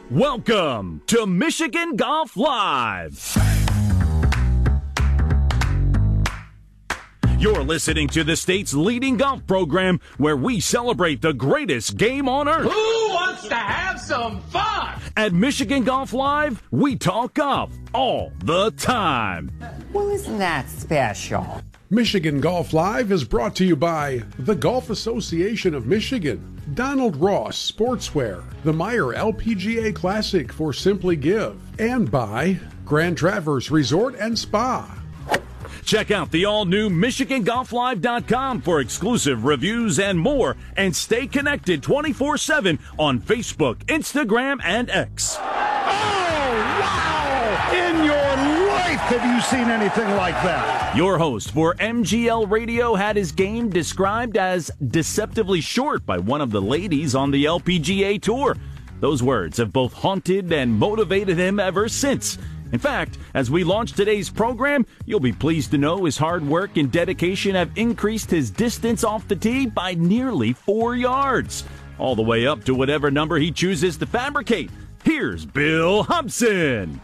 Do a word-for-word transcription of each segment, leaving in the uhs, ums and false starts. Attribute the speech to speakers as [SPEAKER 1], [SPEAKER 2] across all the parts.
[SPEAKER 1] Welcome to Michigan Golf Live. You're listening to the state's leading golf program where we celebrate the greatest game on earth.
[SPEAKER 2] Who wants to have some fun?
[SPEAKER 1] At Michigan Golf Live, we talk golf all the time.
[SPEAKER 3] Well, isn't that special?
[SPEAKER 4] Michigan Golf Live is brought to you by the Golf Association of Michigan, Donald Ross Sportswear, the Meyer L P G A Classic for Simply Give, and by Grand Traverse Resort and Spa.
[SPEAKER 1] Check out the all-new Michigan Golf Live dot com for exclusive reviews and more, and stay connected twenty-four seven on Facebook, Instagram, and X.
[SPEAKER 5] Oh, wow! In your life have you seen anything like that?
[SPEAKER 1] Your host for M G L Radio had his game described as deceptively short by one of the ladies on the L P G A Tour. Those words have both haunted and motivated him ever since. In fact, as we launch today's program, you'll be pleased to know his hard work and dedication have increased his distance off the tee by nearly four yards, all the way up to whatever number he chooses to fabricate. Here's Bill Hobson.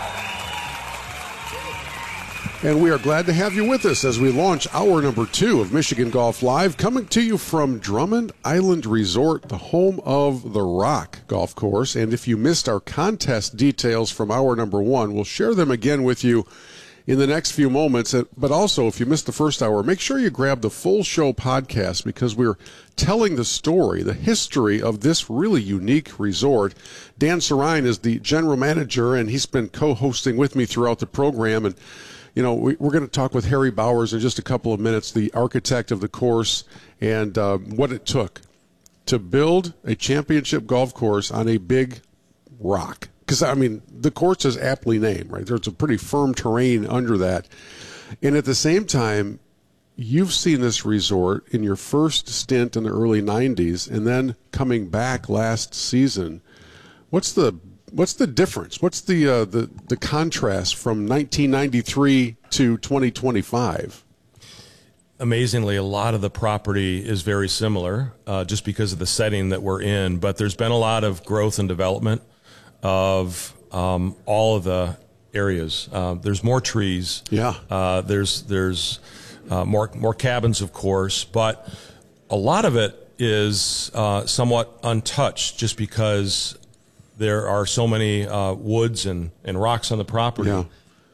[SPEAKER 4] And we are glad to have you with us as we launch hour number two of Michigan Golf Live, coming to you from Drummond Island Resort, the home of the Rock Golf Course. And if you missed our contest details from hour number one, we'll share them again with you in the next few moments. But also, if you missed the first hour, make sure you grab the full show podcast, because we're telling the story, the history of this really unique resort. Dan Sarine is the general manager, and he's been co-hosting with me throughout the program. And you know, we, we're going to talk with Harry Bowers in just a couple of minutes, the architect of the course, and uh, what it took to build a championship golf course on a big rock. Because, I mean, the course is aptly named, right? There's a pretty firm terrain under that. And at the same time, you've seen this resort in your first stint in the early nineties and then coming back last season. What's the What's the difference? What's the uh, the the contrast from nineteen ninety-three to twenty twenty-five?
[SPEAKER 6] Amazingly, a lot of the property is very similar, uh, just because of the setting that we're in. But there's been a lot of growth and development of um, all of the areas. Uh, there's more trees.
[SPEAKER 4] Yeah.
[SPEAKER 6] Uh, there's there's uh, more more cabins, of course, but a lot of it is uh, somewhat untouched, just because there are so many uh, woods and, and rocks on the property.
[SPEAKER 4] Yeah.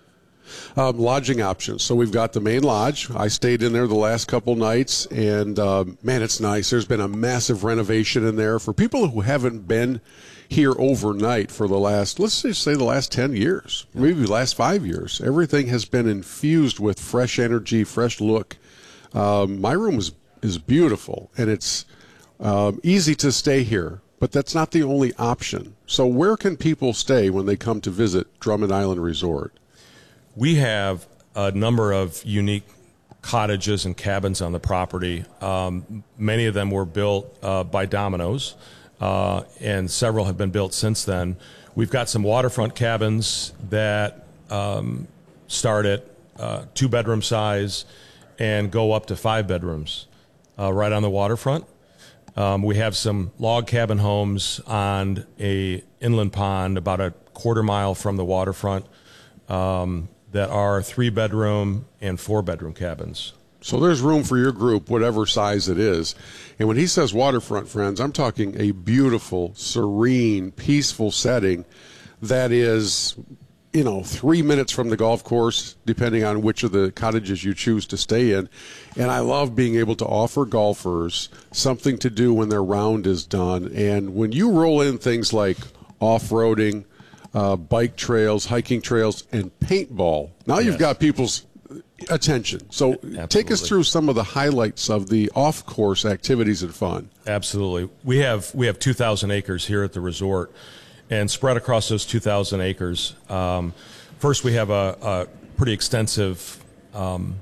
[SPEAKER 4] Um, lodging options. So we've got the main lodge. I stayed in there the last couple nights, and uh, man, it's nice. There's been a massive renovation in there for people who haven't been here overnight for the last, let's just say the last ten years, maybe the last five years. Everything has been infused with fresh energy, fresh look. Um, my room is, is beautiful, and it's um, easy to stay here. But that's not the only option. So where can people stay when they come to visit Drummond Island Resort?
[SPEAKER 6] We have a number of unique cottages and cabins on the property. Um, many of them were built uh, by Domino's, uh, and several have been built since then. We've got some waterfront cabins that um, start at uh, two-bedroom size and go up to five bedrooms uh, right on the waterfront. Um, we have some log cabin homes on a inland pond about a quarter mile from the waterfront um, that are three-bedroom and four-bedroom cabins.
[SPEAKER 4] So there's room for your group, whatever size it is. And when he says waterfront, friends, I'm talking a beautiful, serene, peaceful setting that is, you know, three minutes from the golf course, depending on which of the cottages you choose to stay in. And I love being able to offer golfers something to do when their round is done. And when you roll in things like off-roading, uh, bike trails, hiking trails, and paintball, now yes. You've got people's attention. So Absolutely. Take us through some of the highlights of the off-course activities and fun.
[SPEAKER 6] Absolutely. We have we have two thousand acres here at the resort. And spread across those two thousand acres, um, first we have a, a pretty extensive um,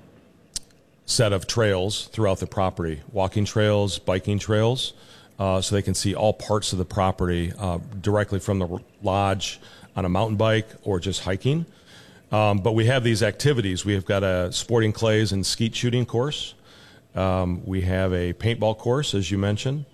[SPEAKER 6] set of trails throughout the property, walking trails, biking trails, uh, so they can see all parts of the property uh, directly from the lodge on a mountain bike or just hiking. Um, but we have these activities. We have got a sporting clays and skeet shooting course. Um, we have a paintball course, as you mentioned.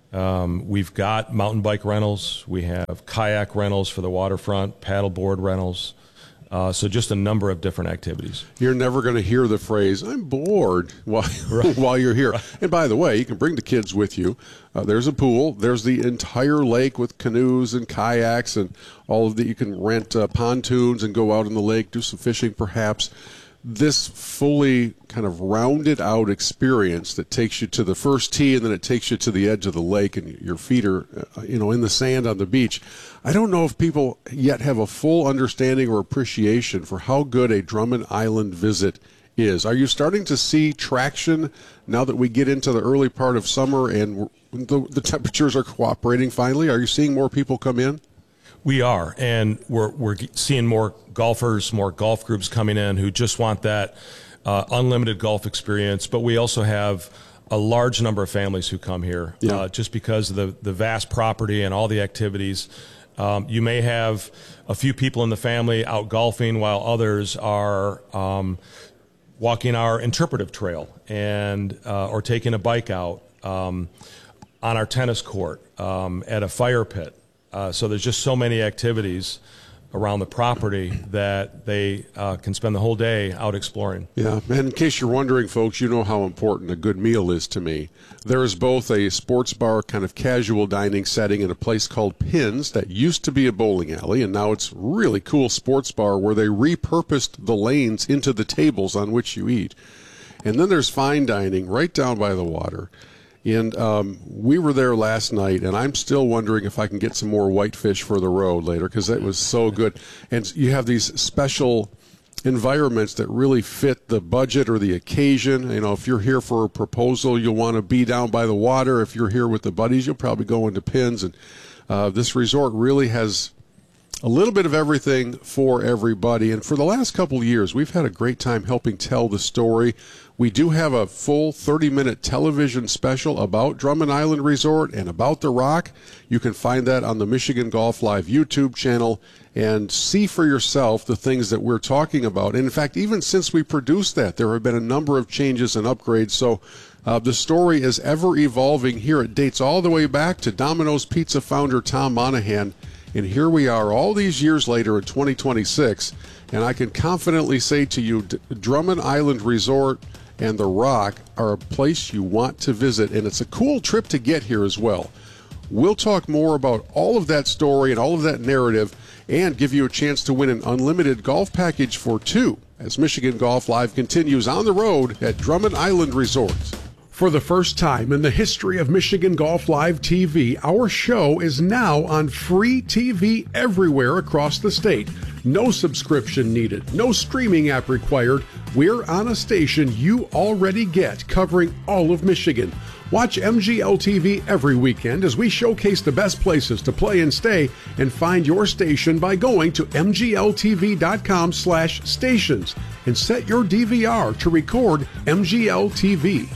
[SPEAKER 6] Um, we've got mountain bike rentals. We have kayak rentals for the waterfront, paddleboard rentals. Uh, so just a number of different activities.
[SPEAKER 4] You're never going to hear the phrase, I'm bored, while, right. while you're here. Right. And by the way, you can bring the kids with you. Uh, there's a pool. There's the entire lake with canoes and kayaks and all of the, you can rent uh, pontoons and go out in the lake, do some fishing perhaps. This fully kind of rounded out experience that takes you to the first tee and then it takes you to the edge of the lake and your feet are, uh, you know, in the sand on the beach. I don't know if people yet have a full understanding or appreciation for how good a Drummond Island visit is. Are you starting to see traction now that we get into the early part of summer and the, the temperatures are cooperating finally? Are you seeing more people come in?
[SPEAKER 6] We are, and we're we're seeing more golfers, more golf groups coming in who just want that uh, unlimited golf experience. But we also have a large number of families who come here
[SPEAKER 4] yeah.
[SPEAKER 6] uh, just because of the, the vast property and all the activities. Um, you may have a few people in the family out golfing while others are um, walking our interpretive trail and uh, or taking a bike out um, on our tennis court, um, at a fire pit. Uh, so there's just so many activities around the property that they uh, can spend the whole day out exploring.
[SPEAKER 4] Yeah, and in case you're wondering, folks, you know how important a good meal is to me. There is both a sports bar kind of casual dining setting in a place called Pins that used to be a bowling alley, and now it's a really cool sports bar where they repurposed the lanes into the tables on which you eat. And then there's fine dining right down by the water. And um, we were there last night, and I'm still wondering if I can get some more whitefish for the road later because that was so good. And you have these special environments that really fit the budget or the occasion. You know, if you're here for a proposal, you'll want to be down by the water. If you're here with the buddies, you'll probably go into Pins. And uh, this resort really has a little bit of everything for everybody. And for the last couple of years, we've had a great time helping tell the story. We do have a full thirty-minute television special about Drummond Island Resort and about the Rock. You can find that on the Michigan Golf Live YouTube channel and see for yourself the things that we're talking about. And in fact, even since we produced that, there have been a number of changes and upgrades. So uh, the story is ever evolving here. It dates all the way back to Domino's Pizza founder Tom Monahan. And here we are all these years later in twenty twenty-six. And I can confidently say to you, D- Drummond Island Resort and the Rock are a place you want to visit, and it's a cool trip to get here as well. We'll talk more about all of that story and all of that narrative and give you a chance to win an unlimited golf package for two as Michigan Golf Live continues on the road at Drummond Island Resort. For the first time in the history of Michigan Golf Live T V, our show is now on free T V everywhere across the state. No subscription needed, no streaming app required. We're on a station you already get, covering all of Michigan. Watch M G L T V every weekend as we showcase the best places to play and stay, and find your station by going to m g l t v dot com slash stations and set your D V R to record M G L T V.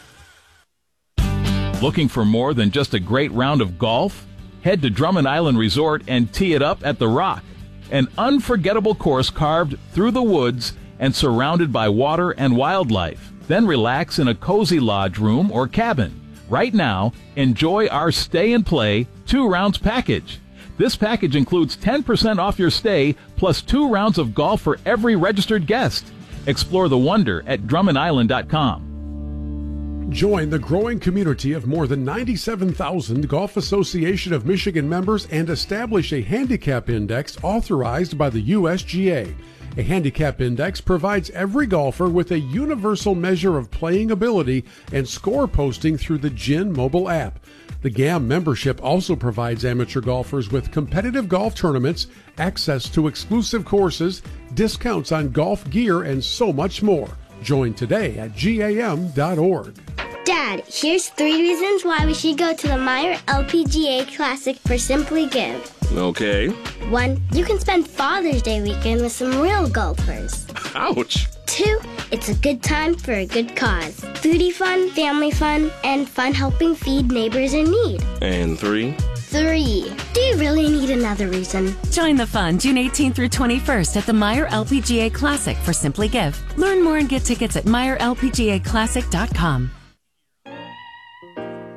[SPEAKER 1] Looking for more than just a great round of golf? Head to Drummond Island Resort and tee it up at the Rock. An unforgettable course carved through the woods and surrounded by water and wildlife. Then relax in a cozy lodge room or cabin. Right now, enjoy our Stay and Play two rounds package. This package includes ten percent off your stay plus two rounds of golf for every registered guest. Explore the wonder at drummond island dot com. Join the growing community of more than ninety-seven thousand Golf Association of Michigan members and establish a handicap index authorized by the U S G A. A handicap index provides every golfer with a universal measure of playing ability and score posting through the G I N mobile app. The G A M membership also provides amateur golfers with competitive golf tournaments, access to exclusive courses, discounts on golf gear, and so much more. Join today at G A M dot org.
[SPEAKER 7] Dad, here's three reasons why we should go to the Meyer L P G A Classic for Simply Give.
[SPEAKER 8] Okay.
[SPEAKER 7] One, you can spend Father's Day weekend with some real golfers.
[SPEAKER 8] Ouch.
[SPEAKER 7] Two, it's a good time for a good cause. Foodie fun, family fun, and fun helping feed neighbors in need.
[SPEAKER 8] And three?
[SPEAKER 7] Three, do you really need another reason?
[SPEAKER 9] Join the fun June eighteenth through twenty-first at the Meyer L P G A Classic for Simply Give. Learn more and get tickets at meyer l p g a classic dot com.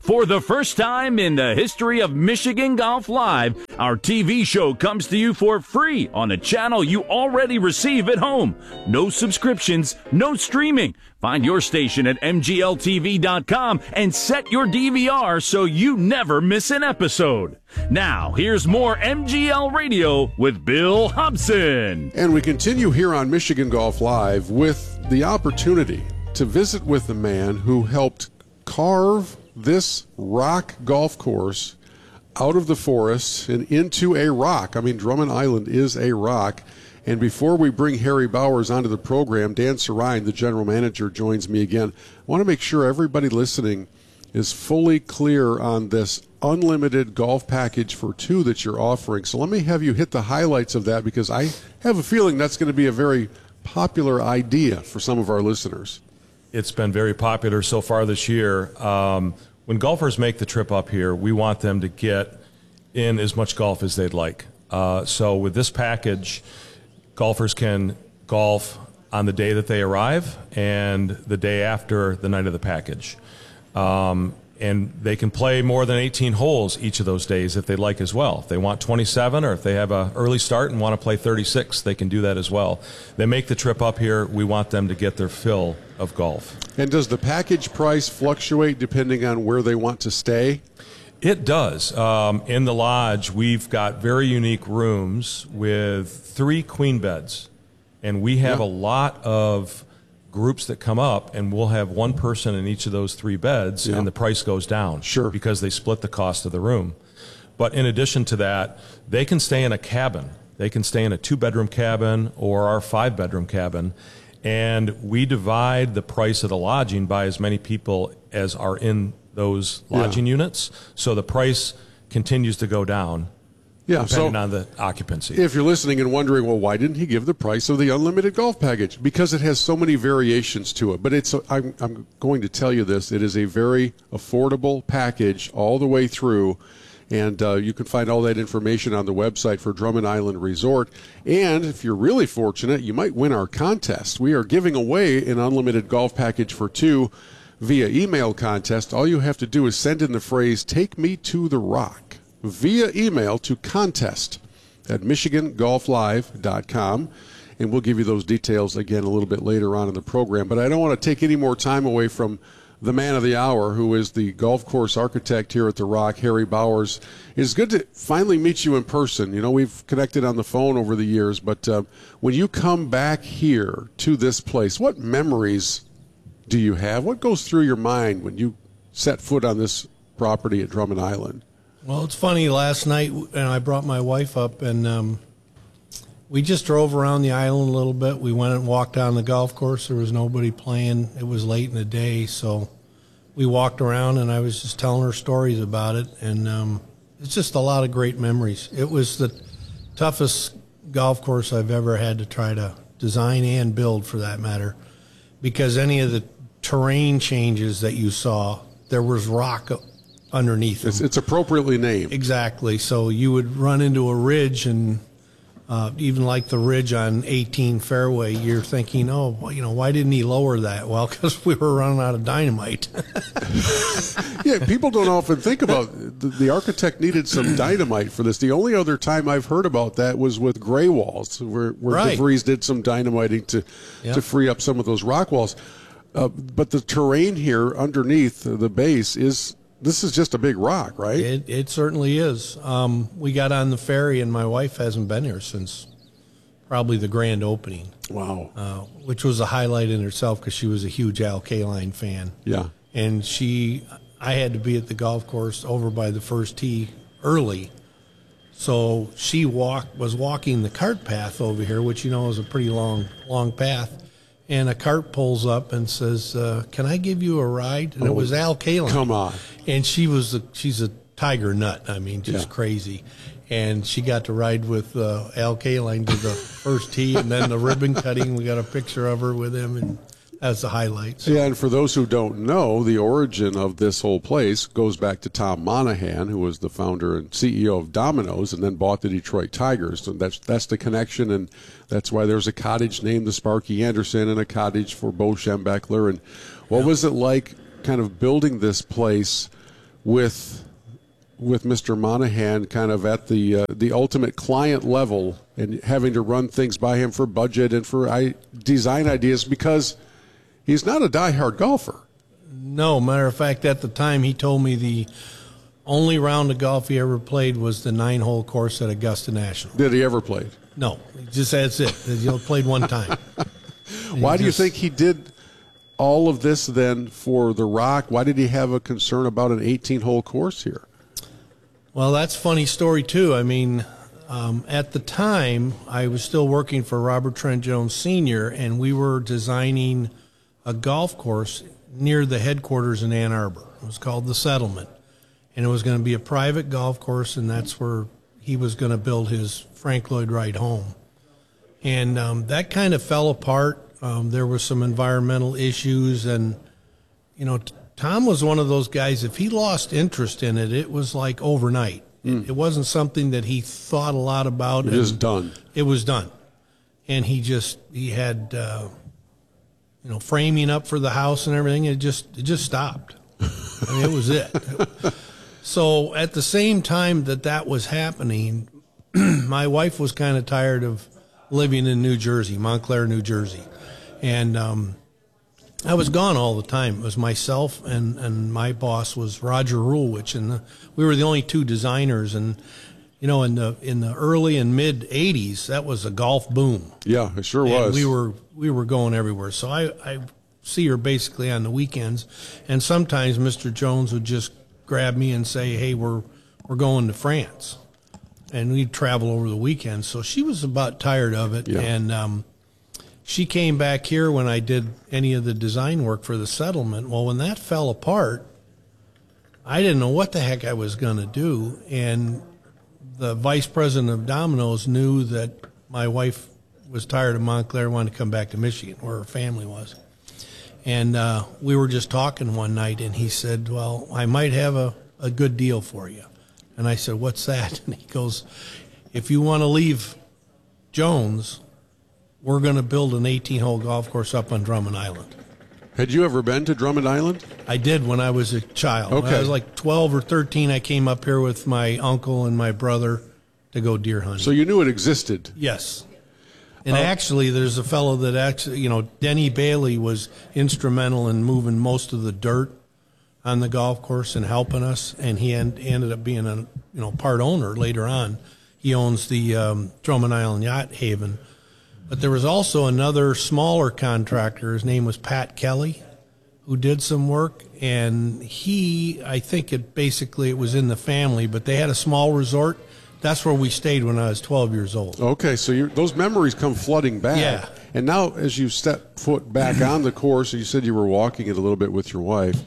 [SPEAKER 1] For the first time in the history of Michigan Golf Live, our T V show comes to you for free on a channel you already receive at home. No subscriptions, no streaming. Find your station at M G L T V dot com and set your D V R so you never miss an episode. Now, here's more M G L Radio with Bill Hobson.
[SPEAKER 4] And we continue here on Michigan Golf Live with the opportunity to visit with the man who helped carve this rock golf course out of the forest and into a rock. I mean, Drummond Island is a rock. And before we bring Harry Bowers onto the program, Dan Sarine, the general manager, joins me again. I want to make sure everybody listening is fully clear on this unlimited golf package for two that you're offering. So let me have you hit the highlights of that, because I have a feeling that's going to be a very popular idea for some of our listeners.
[SPEAKER 6] It's been very popular so far this year. Um, when golfers make the trip up here, we want them to get in as much golf as they'd like. Uh, so with this package, golfers can golf on the day that they arrive and the day after the night of the package. Um, and they can play more than eighteen holes each of those days if they like as well. If they want twenty-seven, or if they have an early start and want to play thirty-six, they can do that as well. They make the trip up here. We want them to get their fill of golf.
[SPEAKER 4] And does the package price fluctuate depending on where they want to stay?
[SPEAKER 6] It does. Um, in the lodge, we've got very unique rooms with three queen beds. And we have
[SPEAKER 4] yeah.
[SPEAKER 6] a lot of groups that come up, and we'll have one person in each of those three beds,
[SPEAKER 4] yeah.
[SPEAKER 6] and the price goes down.
[SPEAKER 4] Sure.
[SPEAKER 6] Because they split the cost of the room. But in addition to that, they can stay in a cabin. They can stay in a two-bedroom cabin or our five-bedroom cabin. And we divide the price of the lodging by as many people as are in those lodging yeah. units. So the price continues to go down.
[SPEAKER 4] Yeah,
[SPEAKER 6] depending
[SPEAKER 4] so
[SPEAKER 6] on the occupancy.
[SPEAKER 4] If you're listening and wondering, well, why didn't he give the price of the unlimited golf package? Because it has so many variations to it. But it's I'm, I'm going to tell you this. It is a very affordable package all the way through. And uh, you can find all that information on the website for Drummond Island Resort. And if you're really fortunate, you might win our contest. We are giving away an unlimited golf package for two via email contest. All you have to do is send in the phrase, "Take me to the rock," via email to contest at Michigan Golf Live dot com, and we'll give you those details again a little bit later on in the program. But I don't want to take any more time away from the man of the hour, who is the golf course architect here at the Rock, Harry Bowers. It's good to finally meet you in person. You know, we've connected on the phone over the years, but uh, when you come back here to this place, what memories do you have? What goes through your mind when you set foot on this property at Drummond Island?
[SPEAKER 10] Well, it's funny. Last night, and I brought my wife up, and um, we just drove around the island a little bit. We went and walked down the golf course. There was nobody playing. It was late in the day, so we walked around, and I was just telling her stories about it. And um, it's just a lot of great memories. It was the toughest golf course I've ever had to try to design and build, for that matter, because any of the terrain changes that you saw, there was rock underneath them.
[SPEAKER 4] It's, it's appropriately named.
[SPEAKER 10] Exactly. So you would run into a ridge, and uh, even like the ridge on eighteen fairway, you're thinking, oh, well, you know, why didn't he lower that? Well, because we were running out of dynamite.
[SPEAKER 4] Yeah, people don't often think about the, the architect needed some dynamite for this. The only other time I've heard about that was with gray walls, where, where
[SPEAKER 10] Right.
[SPEAKER 4] DeVries did some dynamiting to,
[SPEAKER 10] Yep.
[SPEAKER 4] to free up some of those rock walls. Uh, but the terrain here underneath the base is, this is just a big rock, right?
[SPEAKER 10] It, it certainly is. Um, we got on the ferry, and my wife hasn't been here since probably the grand opening.
[SPEAKER 4] Wow.
[SPEAKER 10] Uh, which was a highlight in herself, because she was a huge Al Kaline fan.
[SPEAKER 4] Yeah.
[SPEAKER 10] And she, I had to be at the golf course over by the first tee early. So she walked, was walking the cart path over here, which, you know, is a pretty long, long path. And a cart pulls up and says, uh, "Can I give you a ride?" And
[SPEAKER 4] Oh,
[SPEAKER 10] it was Al Kaline.
[SPEAKER 4] come on.
[SPEAKER 10] And she was a, she's a tiger nut. I mean, just
[SPEAKER 4] Yeah.
[SPEAKER 10] crazy. And she got to ride with uh, Al Kaline to the first tee, and then the ribbon cutting. We got a picture of her with him, and that's the highlight. So.
[SPEAKER 4] Yeah, and for those who don't know, the origin of this whole place goes back to Tom Monahan, who was the founder and C E O of Domino's, and then bought the Detroit Tigers. And that's that's the connection, and that's why there's a cottage named the Sparky Anderson and a cottage for Bo Schembechler. And what yeah. was it like kind of building this place with with Mister Monahan kind of at the uh, the ultimate client level and having to run things by him for budget and for I- design ideas because he's not a diehard golfer.
[SPEAKER 10] No, matter of fact, at the time he told me the only round of golf he ever played was the nine-hole course at Augusta National.
[SPEAKER 4] Did he ever play?
[SPEAKER 10] No, just that's it. He only played one time.
[SPEAKER 4] Why do
[SPEAKER 10] just,
[SPEAKER 4] you think he did all of this then for the Rock? Why did he have a concern about an eighteen-hole course here?
[SPEAKER 10] Well, that's a funny story, too. I mean, um, at the time, I was still working for Robert Trent Jones Senior, and we were designing a golf course near the headquarters in Ann Arbor. It was called The Settlement, and it was going to be a private golf course, and that's where he was going to build his Frank Lloyd Wright home. And um, that kind of fell apart. Um, there were some environmental issues, and, you know, Tom was one of those guys, if he lost interest in it, it was like overnight. Mm. It, it wasn't something that he thought a lot about.
[SPEAKER 4] It is done.
[SPEAKER 10] It was done. And he just, he had, uh, you know, framing up for the house and everything. It just, it just stopped. I mean, it was it. So at the same time that that was happening, my wife was kind of tired of living in New Jersey, Montclair, New Jersey. And, um, I was gone all the time. It was myself and, and my boss was Roger Rulewich, and the, we were the only two designers. And you know, in the in the early and mid eighties, that was a golf boom.
[SPEAKER 4] Yeah, it sure
[SPEAKER 10] and
[SPEAKER 4] was.
[SPEAKER 10] We were we were going everywhere. So I, I see her basically on the weekends, and sometimes Mister Jones would just grab me and say, "Hey, we're we're going to France," and we'd travel over the weekends. So she was about tired of it,
[SPEAKER 4] yeah.
[SPEAKER 10] and. Um, She came back here when I did any of the design work for the settlement. Well, when that fell apart, I didn't know what the heck I was going to do. And the vice president of Domino's knew that my wife was tired of Montclair, wanted to come back to Michigan, where her family was. And uh, we were just talking one night, and he said, well, I might have a, a good deal for you. And I said, what's that? And he goes, if you want to leave Jones, we're going to build an eighteen-hole golf course up on Drummond Island.
[SPEAKER 4] Had you ever been to Drummond Island?
[SPEAKER 10] I did when I was a child.
[SPEAKER 4] Okay.
[SPEAKER 10] When I was like twelve or thirteen, I came up here with my uncle and my brother to go deer hunting.
[SPEAKER 4] So you knew it existed?
[SPEAKER 10] Yes. And
[SPEAKER 4] uh,
[SPEAKER 10] actually, there's a fellow that actually, you know, Denny Bailey was instrumental in moving most of the dirt on the golf course and helping us, and he en- ended up being a, you know, part owner later on. He owns the um, Drummond Island Yacht Haven. But there was also another smaller contractor. His name was Pat Kelly, who did some work. And he, I think it basically it was in the family, but they had a small resort. That's where we stayed when I was twelve years old.
[SPEAKER 4] Okay, so you're, those memories come flooding back.
[SPEAKER 10] Yeah.
[SPEAKER 4] And now as you step foot back on the course, you said you were walking it a little bit with your wife,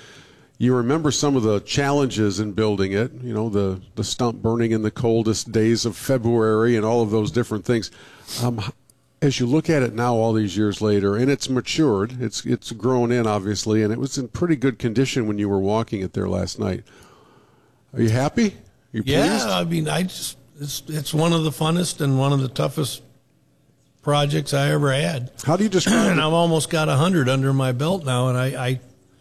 [SPEAKER 4] you remember some of the challenges in building it, you know, the, the stump burning in the coldest days of February and all of those different things. Um, As you look at it now, all these years later, and it's matured, it's it's grown in, obviously, and it was in pretty good condition when you were walking it there last night. Are you happy? Are you
[SPEAKER 10] yeah,
[SPEAKER 4] pleased?
[SPEAKER 10] I mean, I just it's it's one of the funnest and one of the toughest projects I ever had.
[SPEAKER 4] How do you describe
[SPEAKER 10] and
[SPEAKER 4] it?
[SPEAKER 10] I've almost got a hundred under my belt now, and I, I,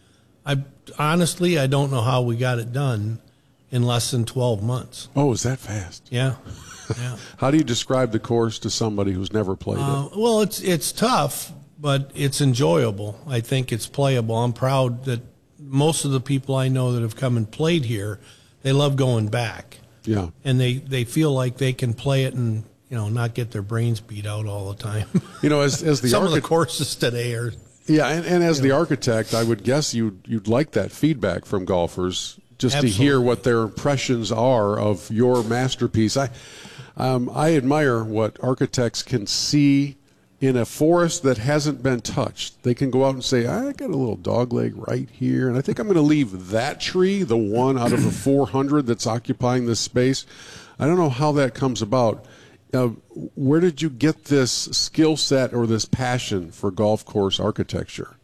[SPEAKER 10] I honestly I don't know how we got it done in less than twelve months.
[SPEAKER 4] Oh, is that fast?
[SPEAKER 10] Yeah. Yeah.
[SPEAKER 4] How do you describe the course to somebody who's never played
[SPEAKER 10] uh,
[SPEAKER 4] it?
[SPEAKER 10] Well, it's it's tough, but it's enjoyable. I think it's playable. I'm proud that most of the people I know that have come and played here, they love going back.
[SPEAKER 4] Yeah.
[SPEAKER 10] And they, they feel like they can play it and, you know, not get their brains beat out all the time.
[SPEAKER 4] You know, as as the
[SPEAKER 10] some
[SPEAKER 4] archi-
[SPEAKER 10] of the courses today are.
[SPEAKER 4] Yeah, and, and as the
[SPEAKER 10] know.
[SPEAKER 4] architect, I would guess you'd you'd like that feedback from golfers, just
[SPEAKER 10] Absolutely.
[SPEAKER 4] to hear what their impressions are of your masterpiece. I. Um, I admire what architects can see in a forest that hasn't been touched. They can go out and say, I got a little dogleg right here, and I think I'm going to leave that tree, the one out of the four hundred that's occupying this space. I don't know how that comes about. Uh, where did you get this skill set or this passion for golf course architecture?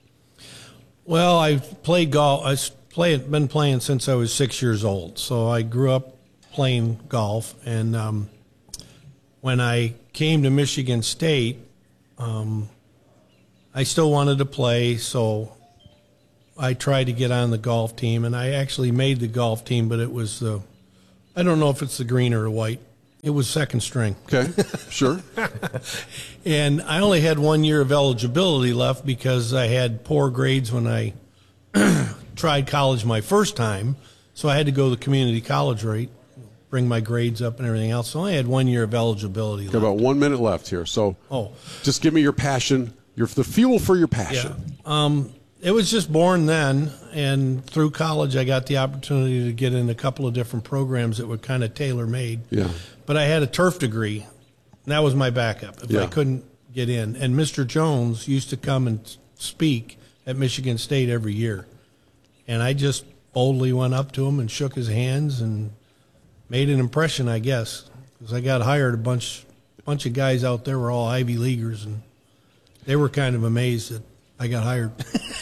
[SPEAKER 10] Well, I've played golf. I've played, been playing since I was six years old. So I grew up playing golf, and um, when I came to Michigan State, um, I still wanted to play, so I tried to get on the golf team, and I actually made the golf team, but it was the, I don't know if it's the green or the white. It was second string.
[SPEAKER 4] Okay, sure.
[SPEAKER 10] And I only had one year of eligibility left because I had poor grades when I tried college my first time, so I had to go the community college rate, bring my grades up and everything else. So I had one year of eligibility left.
[SPEAKER 4] About one minute left here, so
[SPEAKER 10] oh,
[SPEAKER 4] just give me your passion, your the fuel for your passion.
[SPEAKER 10] Yeah. Um, it was just born then, and through college I got the opportunity to get in a couple of different programs that were kind of tailor-made.
[SPEAKER 4] Yeah.
[SPEAKER 10] But I had a turf degree, and that was my backup if
[SPEAKER 4] yeah.
[SPEAKER 10] I couldn't get in. And Mister Jones used to come and speak at Michigan State every year. And I just boldly went up to him and shook his hands and made an impression, I guess, because I got hired. A bunch, bunch of guys out there were all Ivy Leaguers, and they were kind of amazed that I got hired.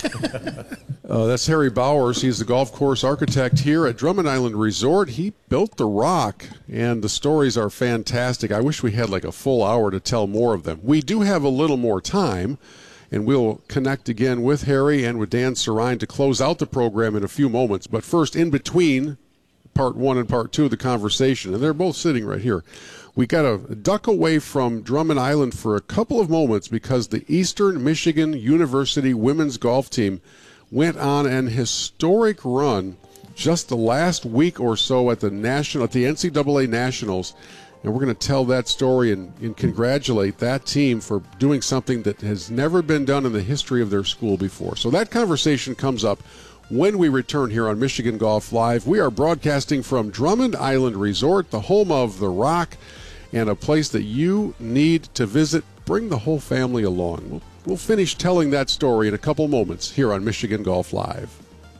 [SPEAKER 4] uh, that's Harry Bowers. He's the golf course architect here at Drummond Island Resort. He built the Rock, and the stories are fantastic. I wish we had like a full hour to tell more of them. We do have a little more time, and we'll connect again with Harry and with Dan Sarine to close out the program in a few moments. But first, in between part one and part two of the conversation, and they're both sitting right here, we got to duck away from Drummond Island for a couple of moments because the Eastern Michigan University women's golf team went on an historic run just the last week or so at the national, at the N C double A Nationals. And we're going to tell that story and, and congratulate that team for doing something that has never been done in the history of their school before. So that conversation comes up when we return here on Michigan Golf Live. We are broadcasting from Drummond Island Resort, the home of the Rock, and a place that you need to visit. Bring the whole family along. We'll, we'll finish telling that story in a couple moments here on Michigan Golf Live.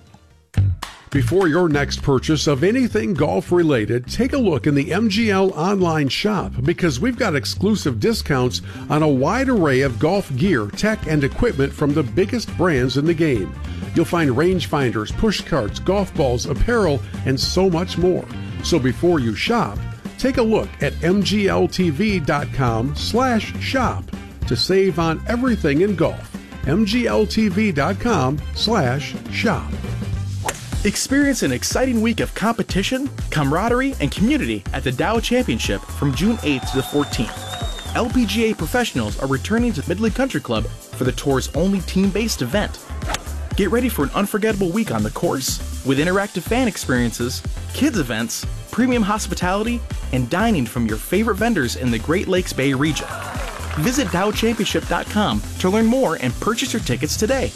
[SPEAKER 4] Before your next purchase of anything golf-related, take a look in the M G L online shop because we've got exclusive discounts on a wide array of golf gear, tech, and equipment from the biggest brands in the game. You'll find rangefinders, push carts, golf balls, apparel, and so much more. So before you shop, take a look at M G L T V dot com slash shop to save on everything in golf. M G L T V dot com slash shop.
[SPEAKER 11] Experience an exciting week of competition, camaraderie, and community at the Dow Championship from June eighth to the fourteenth. L P G A professionals are returning to Midland Country Club for the tour's only team-based event. Get ready for an unforgettable week on the course with interactive fan experiences, kids events, premium hospitality, and dining from your favorite vendors in the Great Lakes Bay region. Visit Dow Championship dot com to learn more and purchase your tickets today.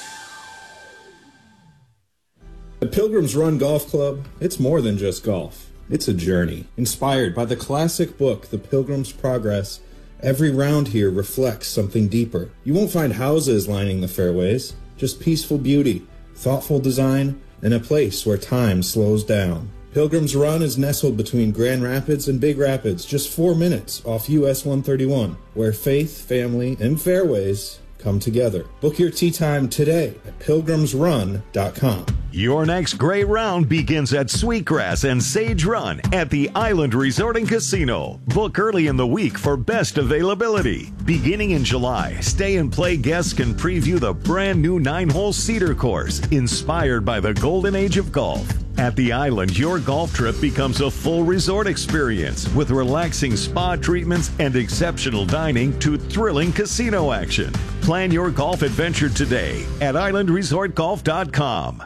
[SPEAKER 12] The Pilgrims Run Golf Club, it's more than just golf. It's a journey. Inspired by the classic book, The Pilgrim's Progress, every round here reflects something deeper. You won't find houses lining the fairways, just peaceful beauty, thoughtful design, and a place where time slows down. Pilgrims Run is nestled between Grand Rapids and Big Rapids, just four minutes off U S one thirty-one, where faith, family, and fairways come together. Book your tee time today at pilgrims run dot com.
[SPEAKER 13] Your next great round begins at Sweetgrass and Sage Run at the Island Resort and Casino. Book early in the week for best availability. Beginning in July, Stay and Play guests can preview the brand new nine-hole Cedar course, inspired by the golden age of golf. At the Island, your golf trip becomes a full resort experience with relaxing spa treatments and exceptional dining to thrilling casino action. Plan your golf adventure today at island resort golf dot com.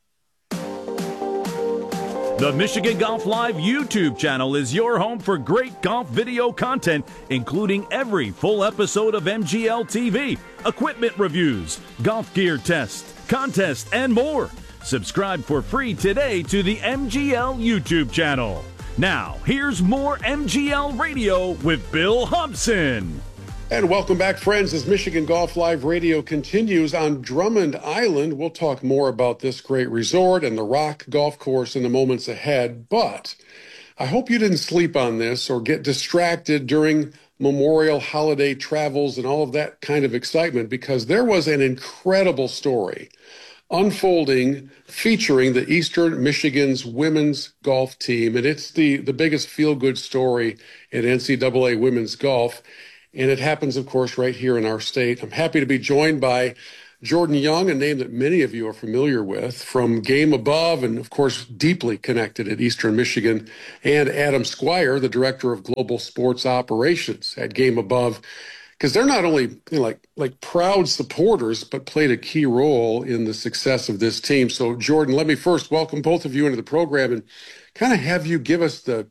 [SPEAKER 1] The Michigan Golf Live YouTube channel is your home for great golf video content, including every full episode of M G L T V, equipment reviews, golf gear tests, contests, and more. Subscribe for free today to the M G L YouTube channel. Now, here's more M G L Radio with Bill Hobson.
[SPEAKER 4] And welcome back, friends, as Michigan Golf Live Radio continues on Drummond Island. We'll talk more about this great resort and the Rock Golf Course in the moments ahead. But I hope you didn't sleep on this or get distracted during Memorial holiday travels and all of that kind of excitement, because there was an incredible story unfolding featuring the Eastern Michigan's women's golf team. And it's the, the biggest feel-good story in N C double A women's golf. And it happens, of course, right here in our state. I'm happy to be joined by Jordan Young, a name that many of you are familiar with from Game Above and, of course, deeply connected at Eastern Michigan, and Adam Squire, the Director of Global Sports Operations at Game Above, because they're not only you know, like like proud supporters, but played a key role in the success of this team. So, Jordan, let me first welcome both of you into the program and kind of have you give us the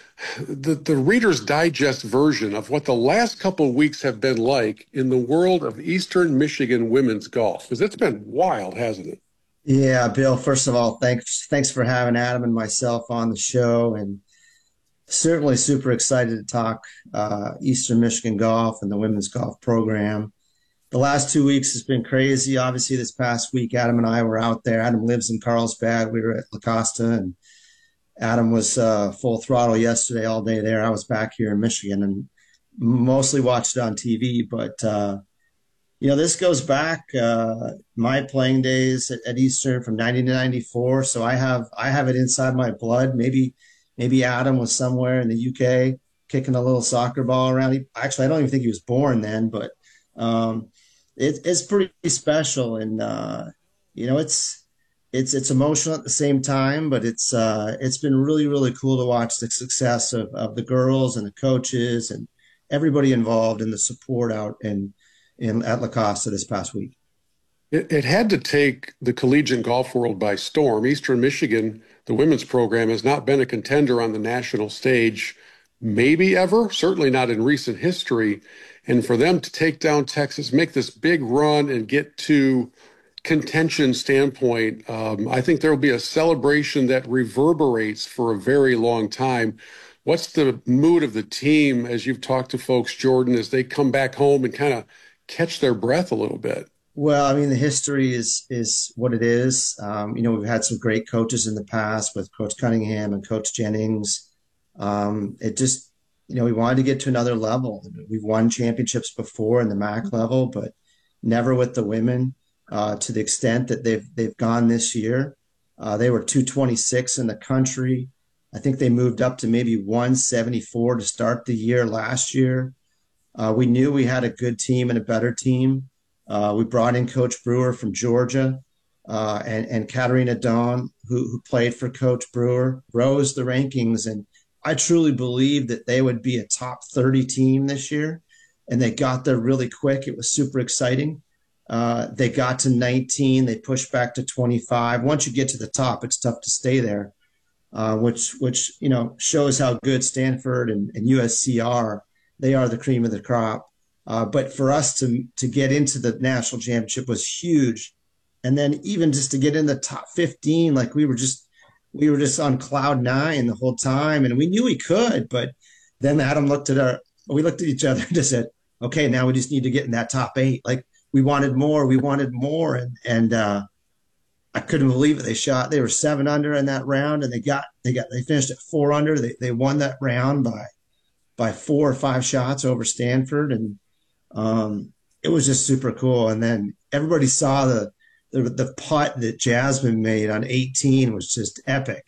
[SPEAKER 4] The, the Reader's Digest version of what the last couple of weeks have been like in the world of Eastern Michigan women's golf, because it's been wild, hasn't it?
[SPEAKER 14] Yeah, Bill, first of all, thanks thanks for having Adam and myself on the show, and certainly super excited to talk uh, Eastern Michigan golf and the women's golf program. The last two weeks has been crazy. Obviously, this past week, Adam and I were out there. Adam lives in Carlsbad. We were at La Costa, and Adam was uh, full throttle yesterday, all day there. I was back here in Michigan and mostly watched it on T V. But, uh, you know, this goes back uh, my playing days at, at Eastern from ninety to ninety-four. So I have I have it inside my blood. Maybe maybe Adam was somewhere in the U K kicking a little soccer ball around. He, actually, I don't even think he was born then. But um, it, it's pretty special. And, uh, you know, it's – It's it's emotional at the same time, but it's uh, it's been really, really cool to watch the success of, of the girls and the coaches and everybody involved in the support out in, in at La Costa this past week.
[SPEAKER 4] It, it had to take the collegiate golf world by storm. Eastern Michigan, the women's program, has not been a contender on the national stage maybe ever, certainly not in recent history. And for them to take down Texas, make this big run and get to contention standpoint, um, I think there will be a celebration that reverberates for a very long time. What's the mood of the team as you've talked to folks, Jordan, as they come back home and kind of catch their breath a little bit?
[SPEAKER 14] Well, I mean, the history is is what it is. Um, you know, we've had some great coaches in the past with Coach Cunningham and Coach Jennings. Um, it just, you know, we wanted to get to another level. We've won championships before in the M A C level, but never with the women. Uh, to the extent that they've they've gone this year. Uh, they were two twenty-six in the country. I think they moved up to maybe one seventy-four to start the year last year. Uh, we knew we had a good team and a better team. Uh, we brought in Coach Brewer from Georgia uh, and, and Katarina Dawn, who, who played for Coach Brewer, rose the rankings. And I truly believed that they would be a top thirty team this year. And they got there really quick. It was super exciting. Uh, they got to nineteen. They pushed back to twenty-five. Once you get to the top, it's tough to stay there, uh, which which you know shows how good Stanford and, and U S C are. They are the cream of the crop. Uh, but for us to to get into the national championship was huge, and then even just to get in the top fifteen, like we were just we were just on cloud nine the whole time, and we knew we could. But then Adam looked at our, we looked at each other and just said, "Okay, now we just need to get in that top eight." Like. We wanted more. We wanted more, and and uh, I couldn't believe it. They shot. They were seven under in that round, and they got they got they finished at four under. They they won that round by by four or five shots over Stanford, and um, it was just super cool. And then everybody saw the the, the putt that Jasmine made on eighteen was just epic,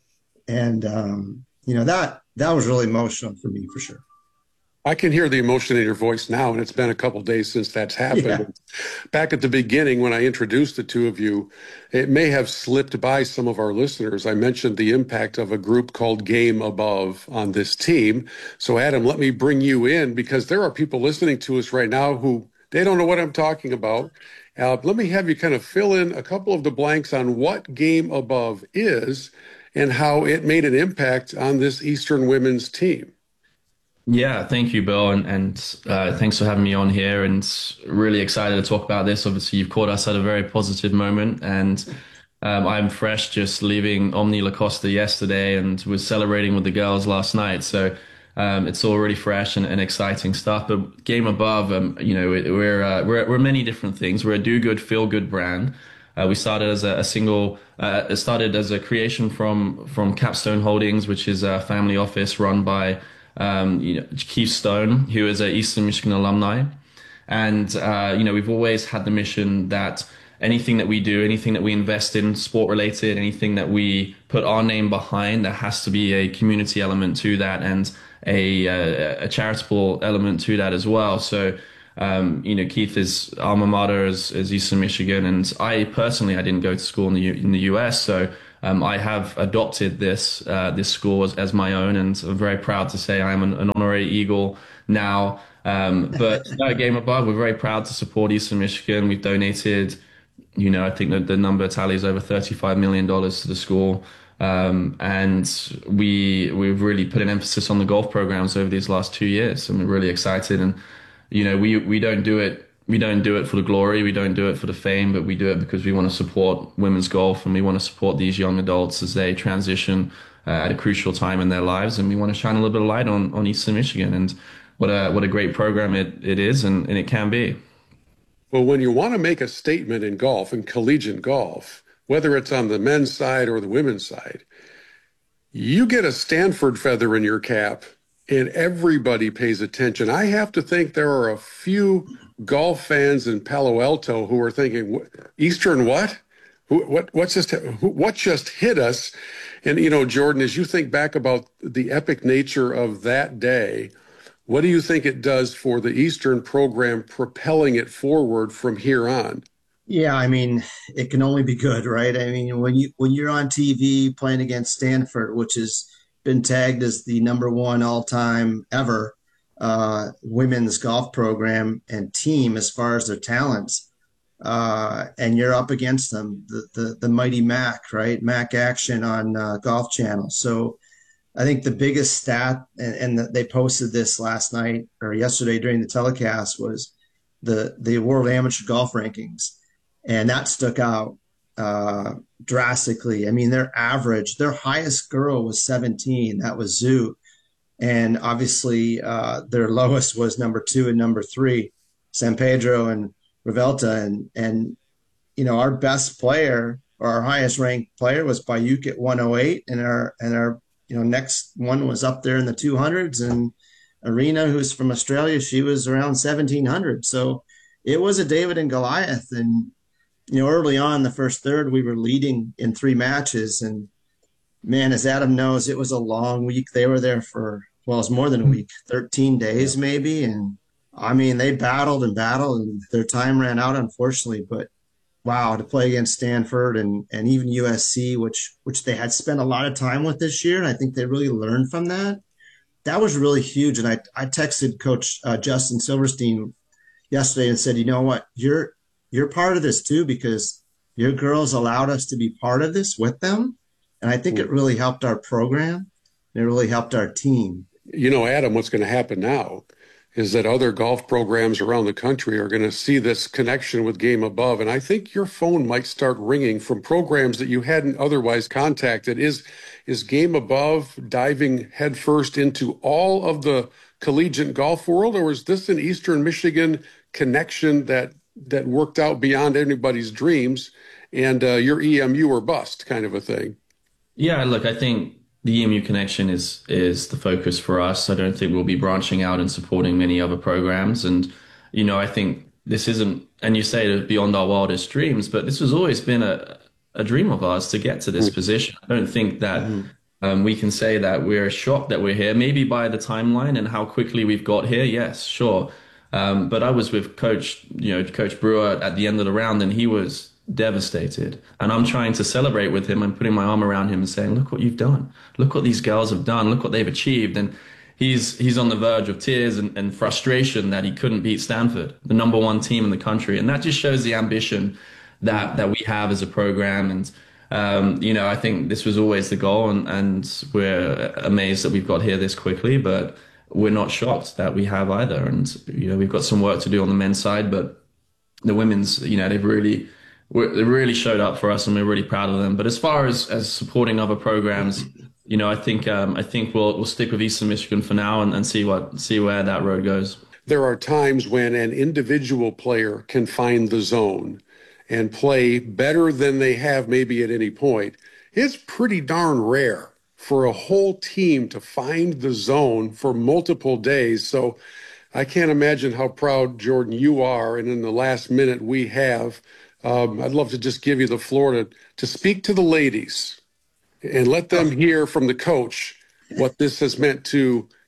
[SPEAKER 14] and um, you know that that was really emotional for me for sure.
[SPEAKER 4] I can hear the emotion in your voice now, and it's been a couple of days since that's happened. Yeah. Back at the beginning, when I introduced the two of you, it may have slipped by some of our listeners. I mentioned the impact of a group called Game Above on this team. So, Adam, let me bring you in, because there are people listening to us right now who they don't know what I'm talking about. Uh, let me have you kind of fill in a couple of the blanks on what Game Above is and how it made an impact on this Eastern women's team.
[SPEAKER 15] Yeah, thank you, Bill, and, and uh, thanks for having me on here, and really excited to talk about this. Obviously, you've caught us at a very positive moment, and um, I'm fresh just leaving Omni La Costa yesterday and was celebrating with the girls last night, so um, it's all really fresh and, and exciting stuff. But Game Above, um, you know, we're, uh, we're, we're many different things. We're a do-good, feel-good brand. Uh, we started as a, a single, uh, it started as a creation from, from Capstone Holdings, which is a family office run by Um, you know, Keith Stone, who is an Eastern Michigan alumni. And, uh, you know, we've always had the mission that anything that we do, anything that we invest in sport related, anything that we put our name behind, there has to be a community element to that and a, a, a charitable element to that as well. So Um, you know, Keith's alma mater is, is Eastern Michigan, and I personally, I didn't go to school in the U, in the U S, so um, I have adopted this uh, this school as, as my own, and I'm very proud to say I'm an, an honorary Eagle now. Um, but no, Game Above, we're very proud to support Eastern Michigan. We've donated, you know, I think that the number tallies over thirty-five million dollars to the school. Um, and we, we've really put an emphasis on the golf programs over these last two years. And we're really excited. And, you know, we, we don't do it, we don't do it for the glory. We don't do it for the fame, but we do it because we want to support women's golf, and we want to support these young adults as they transition uh, at a crucial time in their lives. And we want to shine a little bit of light on, on Eastern Michigan, and what a, what a great program it, it is, and, and it can be.
[SPEAKER 4] Well, when you want to make a statement in golf, in collegiate golf, whether it's on the men's side or the women's side, you get a Stanford feather in your cap and everybody pays attention. I have to think there are a few golf fans in Palo Alto who are thinking, Eastern what? What, what's just, what just hit us? And, you know, Jordan, as you think back about the epic nature of that day, what do you think it does for the Eastern program propelling it forward from here on?
[SPEAKER 14] Yeah, I mean, it can only be good, right? I mean, when you when you're on T V playing against Stanford, which has been tagged as the number one all-time ever uh, women's golf program and team as far as their talents, uh, and you're up against them, the the, the mighty Mac, right? Mac Action on uh, Golf Channel. So I think the biggest stat, and, and the, they posted this last night or yesterday during the telecast, was the the World Amateur Golf Rankings. And that stuck out uh, drastically. I mean, their average, their highest girl was seventeen. That was Zoo. And obviously, uh, their lowest was number two and number three, San Pedro and Revelta. And, and you know, our best player, or our highest ranked player, was Bayuk at one oh eight. And our, and our you know, next one was up there in the two hundreds. And Arena, who's from Australia, she was around seventeen hundred. So it was a David and Goliath. And you know, early on, the first third, we were leading in three matches. And, man, as Adam knows, it was a long week. They were there for, well, it was more than a week, thirteen days maybe. And, I mean, they battled and battled, and their time ran out, unfortunately. But, wow, to play against Stanford and, and even U S C, which which they had spent a lot of time with this year, and I think they really learned from that, that was really huge. And I, I texted Coach uh, Justin Silverstein yesterday and said, you know what, you're – you're part of this too, because your girls allowed us to be part of this with them. And I think it really helped our program. It really helped our team.
[SPEAKER 4] You know, Adam, what's going to happen now is that other golf programs around the country are going to see this connection with Game Above. And I think your phone might start ringing from programs that you hadn't otherwise contacted. Is, is Game Above diving headfirst into all of the collegiate golf world, or is this an Eastern Michigan connection that that worked out beyond anybody's dreams, and uh, your E M U or bust kind of a thing?
[SPEAKER 15] Yeah, look, I think the E M U connection is is the focus for us. I don't think we'll be branching out and supporting many other programs. And, you know, I think this isn't, and you say it beyond our wildest dreams, but this has always been a, a dream of ours to get to this mm-hmm. position. I don't think that mm-hmm. um, we can say that we're shocked that we're here, maybe by the timeline and how quickly we've got here. Yes, sure. Um, but I was with Coach, you know, Coach Brewer at the end of the round, and he was devastated. And I'm trying to celebrate with him and putting my arm around him and saying, look what you've done. Look what these girls have done. Look what they've achieved. And he's he's on the verge of tears and, and frustration that he couldn't beat Stanford, the number one team in the country. And that just shows the ambition that, that we have as a program. And, um, you know, I think this was always the goal, and, and we're amazed that we've got here this quickly, but we're not shocked that we have either. And, you know, we've got some work to do on the men's side, but the women's, you know, they've really, they really showed up for us, and we're really proud of them. But as far as, as supporting other programs, you know, I think, um, I think we'll, we'll stick with Eastern Michigan for now and, and see what, see where that road goes.
[SPEAKER 4] There are times when an individual player can find the zone and play better than they have maybe at any point. It's pretty darn rare for a whole team to find the zone for multiple days. So I can't imagine how proud, Jordan, you are. And in the last minute we have, um, I'd love to just give you the floor to, to speak to the ladies and let them hear from the coach what this has meant to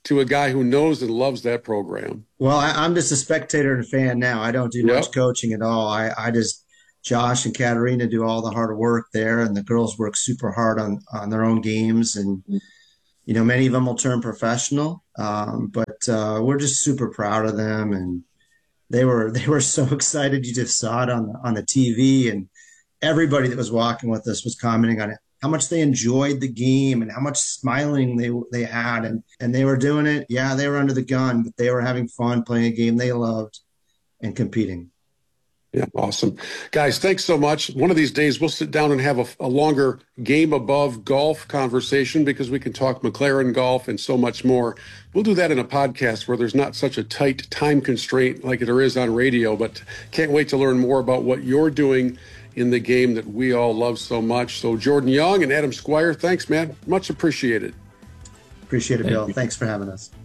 [SPEAKER 4] to a guy who knows and loves that program.
[SPEAKER 14] Well, I, I'm just a spectator and fan now. I don't do
[SPEAKER 4] Yep.
[SPEAKER 14] much coaching at all. I, I just, Josh and Katerina do all the hard work there, and the girls work super hard on, on their own games. And, you know, many of them will turn professional, um, but uh, we're just super proud of them. And they were they were so excited. You just saw it on the, on the T V, and everybody that was walking with us was commenting on it, how much they enjoyed the game and how much smiling they they had. And, and they were doing it. Yeah, they were under the gun, but they were having fun playing a game they loved and competing.
[SPEAKER 4] Yeah, awesome. Guys, thanks so much. One of these days, we'll sit down and have a, a longer game above golf conversation because we can talk McLaren golf and so much more. We'll do that in a podcast where there's not such a tight time constraint like there is on radio, but can't wait to learn more about what you're doing in the game that we all love so much. So Jordan Young and Adam Squire, thanks, man. Much appreciated.
[SPEAKER 14] Appreciate it,
[SPEAKER 15] Thank
[SPEAKER 14] Bill.
[SPEAKER 15] you.
[SPEAKER 14] Thanks for having us.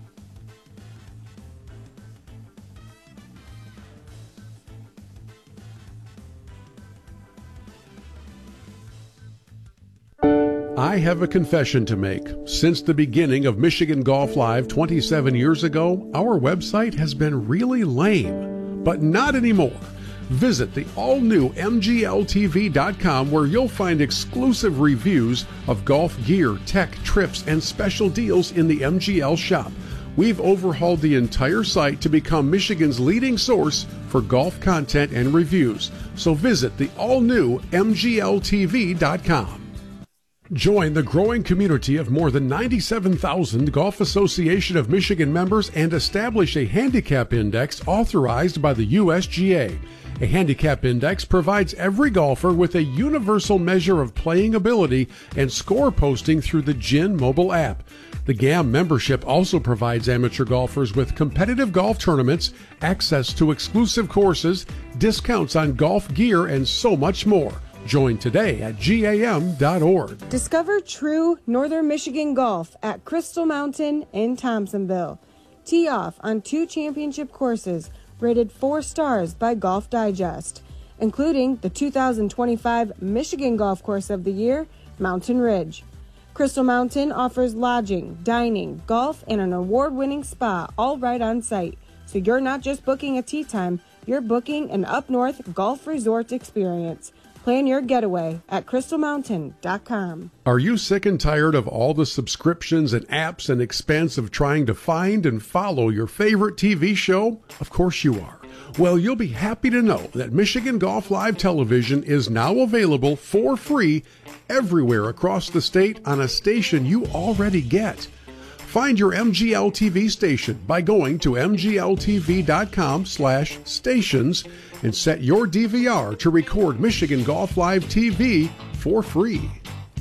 [SPEAKER 4] I have a confession to make. Since the beginning of Michigan Golf Live twenty-seven years ago, our website has been really lame, but not anymore. Visit the all-new M G L T V dot com where you'll find exclusive reviews of golf gear, tech, trips, and special deals in the M G L shop. We've overhauled the entire site to become Michigan's leading source for golf content and reviews. So visit the all-new M G L T V dot com. Join the growing community of more than ninety-seven thousand Golf Association of Michigan members and establish a handicap index authorized by the U S G A. A handicap index provides every golfer with a universal measure of playing ability and score posting through the G I N mobile app. The G A M membership also provides amateur golfers with competitive golf tournaments, access to exclusive courses, discounts on golf gear, and so much more. Join today at G A M dot org.
[SPEAKER 16] Discover true Northern Michigan golf at Crystal Mountain in Thompsonville. Tee off on two championship courses rated four stars by Golf Digest, including the two thousand twenty-five Michigan Golf Course of the Year, Mountain Ridge. Crystal Mountain offers lodging, dining, golf, and an award-winning spa all right on site. So you're not just booking a tee time, you're booking an up-north golf resort experience. Plan your getaway at crystal mountain dot com.
[SPEAKER 4] Are you sick and tired of all the subscriptions and apps and expense of trying to find and follow your favorite T V show? Of course you are. Well, you'll be happy to know that Michigan Golf Live Television is now available for free everywhere across the state on a station you already get. Find your M G L T V station by going to M G L T V dot com slash stations and set your D V R to record Michigan Golf Live T V for free.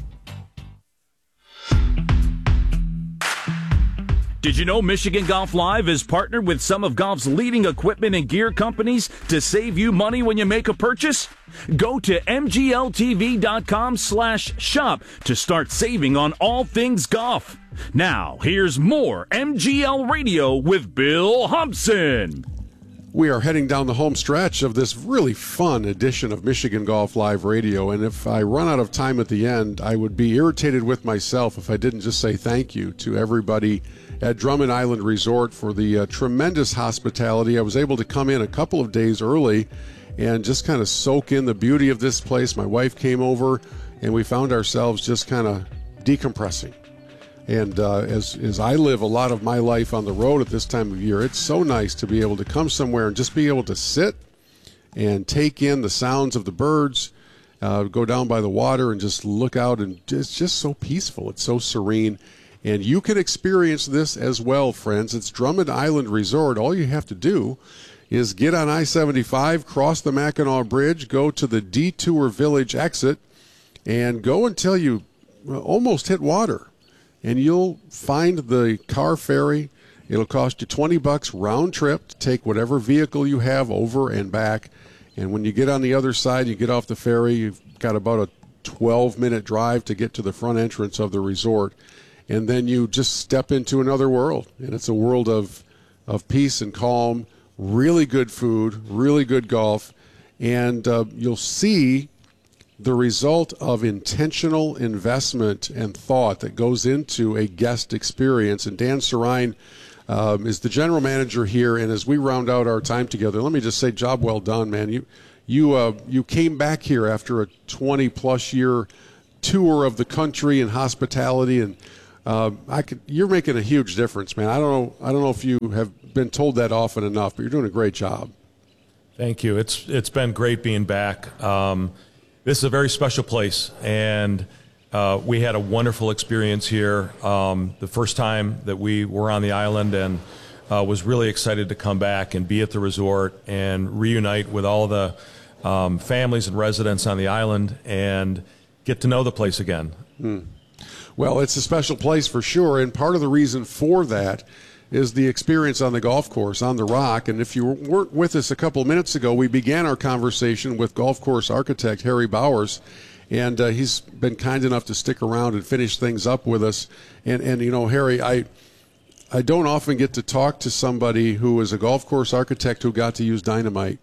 [SPEAKER 1] Did you know Michigan Golf Live is partnered with some of golf's leading equipment and gear companies to save you money when you make a purchase? Go to M G L T V dot com slash shop to start saving on all things golf. Now, here's more M G L Radio with Bill Humpson.
[SPEAKER 4] We are heading down the home stretch of this really fun edition of Michigan Golf Live Radio, and if I run out of time at the end, I would be irritated with myself if I didn't just say thank you to everybody at Drummond Island Resort for the uh, tremendous hospitality. I was able to come in a couple of days early and just kind of soak in the beauty of this place. My wife came over, and we found ourselves just kind of decompressing. And uh, as, as I live a lot of my life on the road at this time of year, it's so nice to be able to come somewhere and just be able to sit and take in the sounds of the birds, uh, go down by the water and just look out, and it's just so peaceful. It's so serene. And you can experience this as well, friends. It's Drummond Island Resort. All you have to do is get on I seventy-five, cross the Mackinac Bridge, go to the Detour Village exit, and go until you almost hit water. And you'll find the car ferry. It'll cost you twenty bucks round trip to take whatever vehicle you have over and back. And when you get on the other side, you get off the ferry, you've got about a twelve-minute drive to get to the front entrance of the resort. And then you just step into another world. And it's a world of, of peace and calm, really good food, really good golf. And uh, you'll see the result of intentional investment and thought that goes into a guest experience. And Dan Sarine um, is the general manager here. And as we round out our time together, let me just say, job well done, man. You you uh, you came back here after a twenty plus year tour of the country and hospitality, and uh, I could. You're making a huge difference, man. I don't know. I don't know if you have been told that often enough, but you're doing a great job.
[SPEAKER 6] Thank you. It's it's been great being back. Um, this is a very special place, and uh, we had a wonderful experience here um, the first time that we were on the island, and uh, was really excited to come back and be at the resort and reunite with all the um, families and residents on the island and get to know the place again.
[SPEAKER 4] Hmm. Well, it's a special place for sure, and part of the reason for that is the experience on the golf course, on the Rock. And if you weren't with us a couple of minutes ago, we began our conversation with golf course architect Harry Bowers, and uh, he's been kind enough to stick around and finish things up with us. And, and you know, Harry, I I don't often get to talk to somebody who is a golf course architect who got to use dynamite.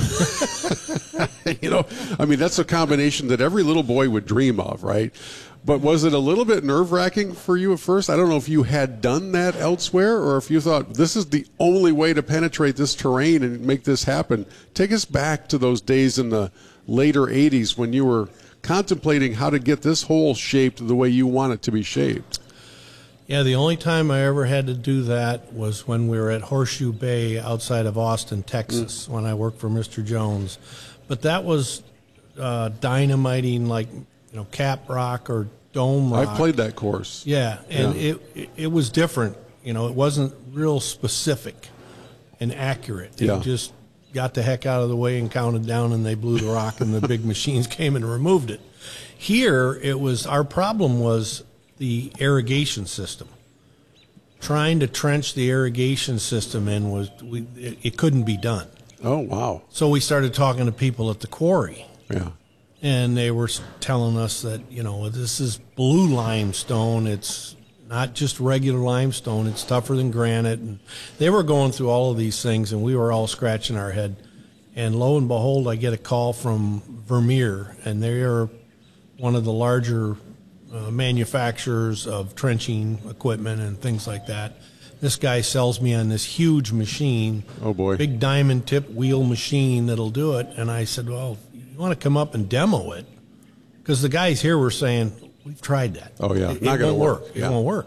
[SPEAKER 4] You know, I mean, that's a combination that every little boy would dream of, right? But was it a little bit nerve-wracking for you at first? I don't know if you had done that elsewhere or if you thought this is the only way to penetrate this terrain and make this happen. Take us back to those days in the later eighties when you were contemplating how to get this hole shaped the way you want it to be shaped.
[SPEAKER 10] Yeah, the only time I ever had to do that was when we were at Horseshoe Bay outside of Austin, Texas, mm. when I worked for Mister Jones. But that was uh, dynamiting like, you know, cap rock or dome rock.
[SPEAKER 4] I played that course.
[SPEAKER 10] Yeah, and
[SPEAKER 4] yeah.
[SPEAKER 10] It, it it was different. You know, it wasn't real specific and accurate. It
[SPEAKER 4] yeah.
[SPEAKER 10] just got the heck out of the way and counted down, and they blew the rock, and the big machines came and removed it. Here, it was our problem was the irrigation system. Trying to trench the irrigation system in was we it, it couldn't be done.
[SPEAKER 4] Oh wow!
[SPEAKER 10] So we started talking to people at the quarry.
[SPEAKER 4] Yeah.
[SPEAKER 10] And they were telling us that, you know, this is blue limestone. It's not just regular limestone. It's tougher than granite. And they were going through all of these things, and we were all scratching our head. And lo and behold, I get a call from Vermeer, and they are one of the larger uh, manufacturers of trenching equipment and things like that. This guy sells me on this huge machine.
[SPEAKER 4] Oh, boy.
[SPEAKER 10] Big diamond tip wheel machine that'll do it. And I said, well, want to come up and demo it, because the guys here were saying we've tried that.
[SPEAKER 4] Oh yeah,
[SPEAKER 10] it,
[SPEAKER 4] not
[SPEAKER 10] it
[SPEAKER 4] going to
[SPEAKER 10] work.
[SPEAKER 4] work.
[SPEAKER 10] It
[SPEAKER 4] yeah.
[SPEAKER 10] won't work.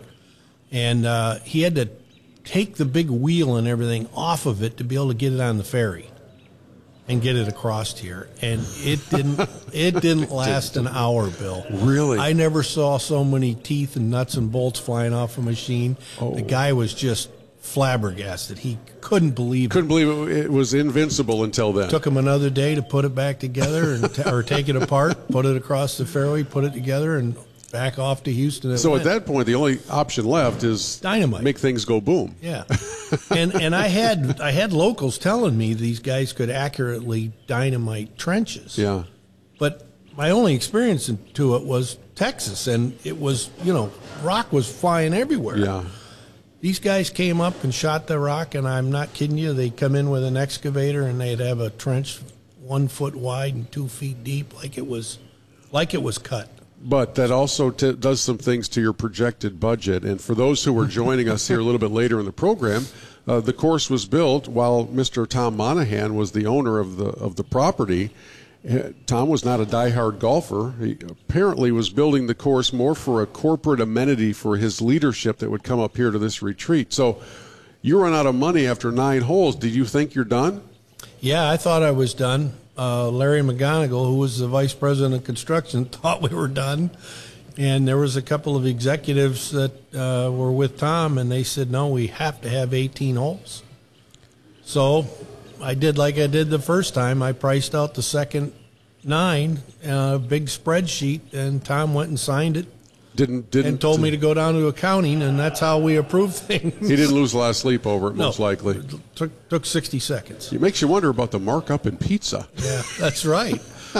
[SPEAKER 10] And uh, he had to take the big wheel and everything off of it to be able to get it on the ferry and get it across here. And it didn't. It didn't last an hour, Bill.
[SPEAKER 4] Really?
[SPEAKER 10] I never saw so many teeth and nuts and bolts flying off a machine.
[SPEAKER 4] Oh.
[SPEAKER 10] The guy was just flabbergasted. He couldn't believe
[SPEAKER 4] couldn't
[SPEAKER 10] it.
[SPEAKER 4] believe it, it was invincible until then.
[SPEAKER 10] Took him another day to put it back together and t- or take it apart, put it across the fairway, put it together, and back off to Houston.
[SPEAKER 4] So
[SPEAKER 10] went.
[SPEAKER 4] At that point, the only option left is
[SPEAKER 10] dynamite.
[SPEAKER 4] Make things go boom.
[SPEAKER 10] Yeah, and and I had I had locals telling me these guys could accurately dynamite trenches.
[SPEAKER 4] Yeah,
[SPEAKER 10] but my only experience to it was Texas, and it was, you know, rock was flying everywhere.
[SPEAKER 4] Yeah.
[SPEAKER 10] These guys came up and shot the rock, and I'm not kidding you. They'd come in with an excavator, and they'd have a trench one foot wide and two feet deep, like it was, like it was cut.
[SPEAKER 4] But that also t- does some things to your projected budget. And for those who are joining us here a little bit later in the program, uh, the course was built while Mister Tom Monahan was the owner of the of the property. Tom was not a diehard golfer. He apparently was building the course more for a corporate amenity for his leadership that would come up here to this retreat. So you run out of money after nine holes. Did you think you're done?
[SPEAKER 10] Yeah, I thought I was done. Uh, Larry McGonigal, who was the vice president of construction, thought we were done. And there was a couple of executives that uh, were with Tom, and they said, no, we have to have eighteen holes. So I did like I did the first time. I priced out the second nine, a uh, big spreadsheet, and Tom went and signed it.
[SPEAKER 4] Didn't didn't
[SPEAKER 10] and told me to go down to accounting, and that's how we approve things.
[SPEAKER 4] He didn't lose a lot of sleep over it,
[SPEAKER 10] no,
[SPEAKER 4] most likely.
[SPEAKER 10] It took took sixty seconds.
[SPEAKER 4] It makes you wonder about the markup in pizza.
[SPEAKER 10] Yeah, that's right.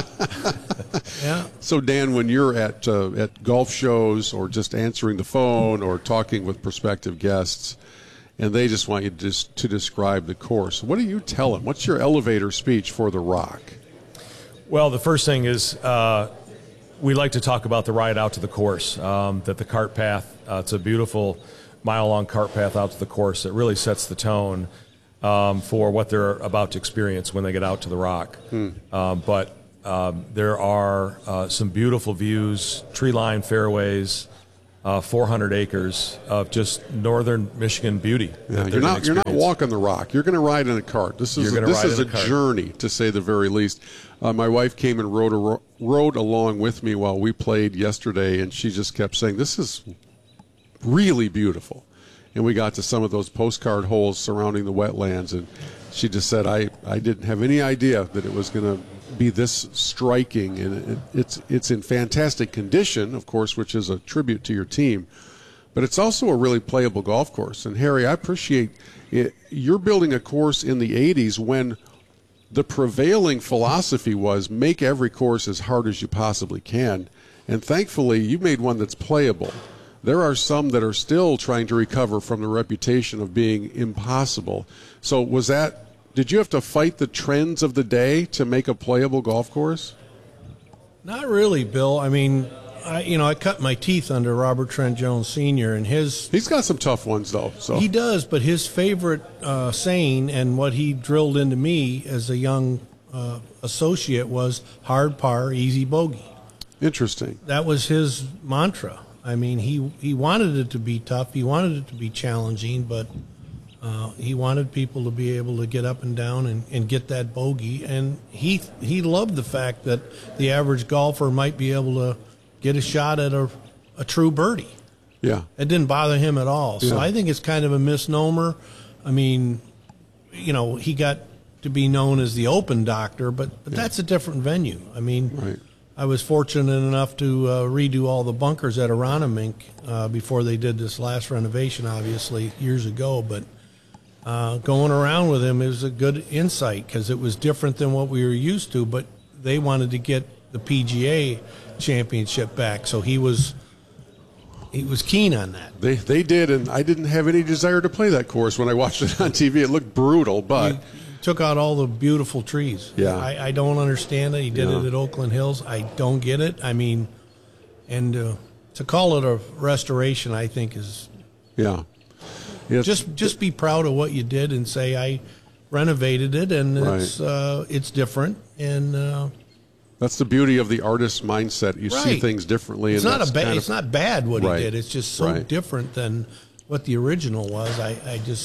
[SPEAKER 10] Yeah.
[SPEAKER 4] So Dan, when you're at uh, at golf shows or just answering the phone or talking with prospective guests, and they just want you to, just, to describe the course, what do you tell them? What's your elevator speech for the Rock?
[SPEAKER 6] Well, the first thing is uh, we like to talk about the ride out to the course, um, that the cart path, uh, it's a beautiful mile-long cart path out to the course that really sets the tone um, for what they're about to experience when they get out to the rock.
[SPEAKER 4] Hmm.
[SPEAKER 6] Um, but um, there are uh, some beautiful views, tree-lined fairways, uh, four hundred acres of just northern Michigan beauty.
[SPEAKER 4] Yeah, you're not you're not walking the rock. You're going to ride in a cart. This is
[SPEAKER 6] You're
[SPEAKER 4] a,
[SPEAKER 6] gonna
[SPEAKER 4] this
[SPEAKER 6] ride
[SPEAKER 4] is
[SPEAKER 6] in
[SPEAKER 4] a
[SPEAKER 6] a cart.
[SPEAKER 4] journey, to say the very least. Uh, my wife came and rode a, rode along with me while we played yesterday, and she just kept saying, "This is really beautiful." And we got to some of those postcard holes surrounding the wetlands, and she just said, I, I didn't have any idea that it was going to be this striking. And it, it's, it's in fantastic condition, of course, which is a tribute to your team. But it's also a really playable golf course. And, Harry, I appreciate it. You're building a course in the eighties when the prevailing philosophy was make every course as hard as you possibly can. And thankfully, you made one that's playable. There are some that are still trying to recover from the reputation of being impossible. So was that, did you have to fight the trends of the day to make a playable golf course?
[SPEAKER 10] Not really, Bill. I mean, I, you know, I cut my teeth under Robert Trent Jones Senior and his.
[SPEAKER 4] He's got some tough ones, though. So
[SPEAKER 10] he does, but his favorite uh, saying and what he drilled into me as a young uh, associate was hard par, easy bogey.
[SPEAKER 4] Interesting.
[SPEAKER 10] That was his mantra. I mean, he he wanted it to be tough. He wanted it to be challenging, but uh, he wanted people to be able to get up and down and, and get that bogey. And he he loved the fact that the average golfer might be able to get a shot at a, a true birdie.
[SPEAKER 4] Yeah.
[SPEAKER 10] It didn't bother him at all. So
[SPEAKER 4] Yeah.
[SPEAKER 10] I think it's kind of a misnomer. I mean, you know, he got to be known as the Open Doctor, but, but that's a different venue. I mean,
[SPEAKER 4] right.
[SPEAKER 10] I was fortunate enough to uh, redo all the bunkers at Aronimink uh, before they did this last renovation, obviously, years ago. But uh, going around with him, it was a good insight because it was different than what we were used to, but they wanted to get the P G A championship back. So he was he was keen on that.
[SPEAKER 4] They they did, and I didn't have any desire to play that course when I watched it on T V. It looked brutal, but...
[SPEAKER 10] He took out all the beautiful trees.
[SPEAKER 4] Yeah.
[SPEAKER 10] I, I don't understand it. He did
[SPEAKER 4] Yeah.
[SPEAKER 10] it at Oakland Hills. I don't get it. I mean, and uh, to call it a restoration, I think is
[SPEAKER 4] Yeah. Yes.
[SPEAKER 10] just just be proud of what you did and say I renovated it and it's uh, it's different and uh,
[SPEAKER 4] That's the beauty of the artist's mindset. You see
[SPEAKER 10] Right.
[SPEAKER 4] things differently.
[SPEAKER 10] it's
[SPEAKER 4] and
[SPEAKER 10] not
[SPEAKER 4] that's
[SPEAKER 10] a bad
[SPEAKER 4] kind
[SPEAKER 10] it's
[SPEAKER 4] of-
[SPEAKER 10] not bad what
[SPEAKER 4] Right.
[SPEAKER 10] he did. It's just so
[SPEAKER 4] Right.
[SPEAKER 10] different than what the original was. I, I just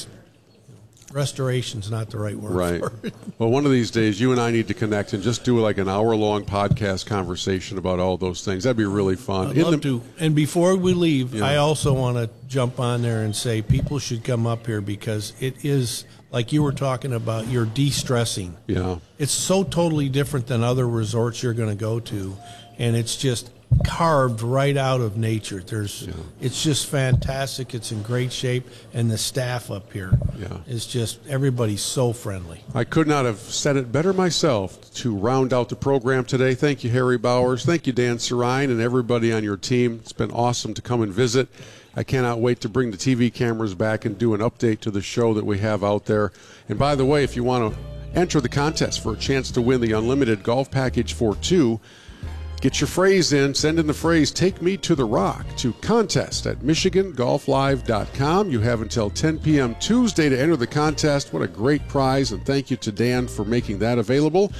[SPEAKER 10] restoration's not the right word
[SPEAKER 4] Right.
[SPEAKER 10] for it.
[SPEAKER 4] Well, one of these days, you and I need to connect and just do like an hour-long podcast conversation about all those things. That'd be really fun.
[SPEAKER 10] I'd
[SPEAKER 4] In
[SPEAKER 10] love
[SPEAKER 4] the-
[SPEAKER 10] to. And before we leave,
[SPEAKER 4] Yeah.
[SPEAKER 10] I also want to jump on there and say people should come up here because it is, like you were talking about, you're de-stressing.
[SPEAKER 4] Yeah.
[SPEAKER 10] It's so totally different than other resorts you're going to go to, and it's just carved right out of nature. There's, it's just fantastic. It's in great shape, and the staff up here
[SPEAKER 4] Yeah.
[SPEAKER 10] is just everybody's so friendly.
[SPEAKER 4] I could not have said it better myself to round out the program today. Thank you, Harry Bowers. Thank you, Dan Sarine, and everybody on your team. It's been awesome to come and visit. I cannot wait to bring the T V cameras back and do an update to the show that we have out there. And by the way, if you want to enter the contest for a chance to win the unlimited golf package for two, get your phrase in. Send in the phrase, "Take me to the rock," to contest at michigan golf live dot com. You have until ten p.m. Tuesday to enter the contest. What a great prize, and thank you to Dan for making that available.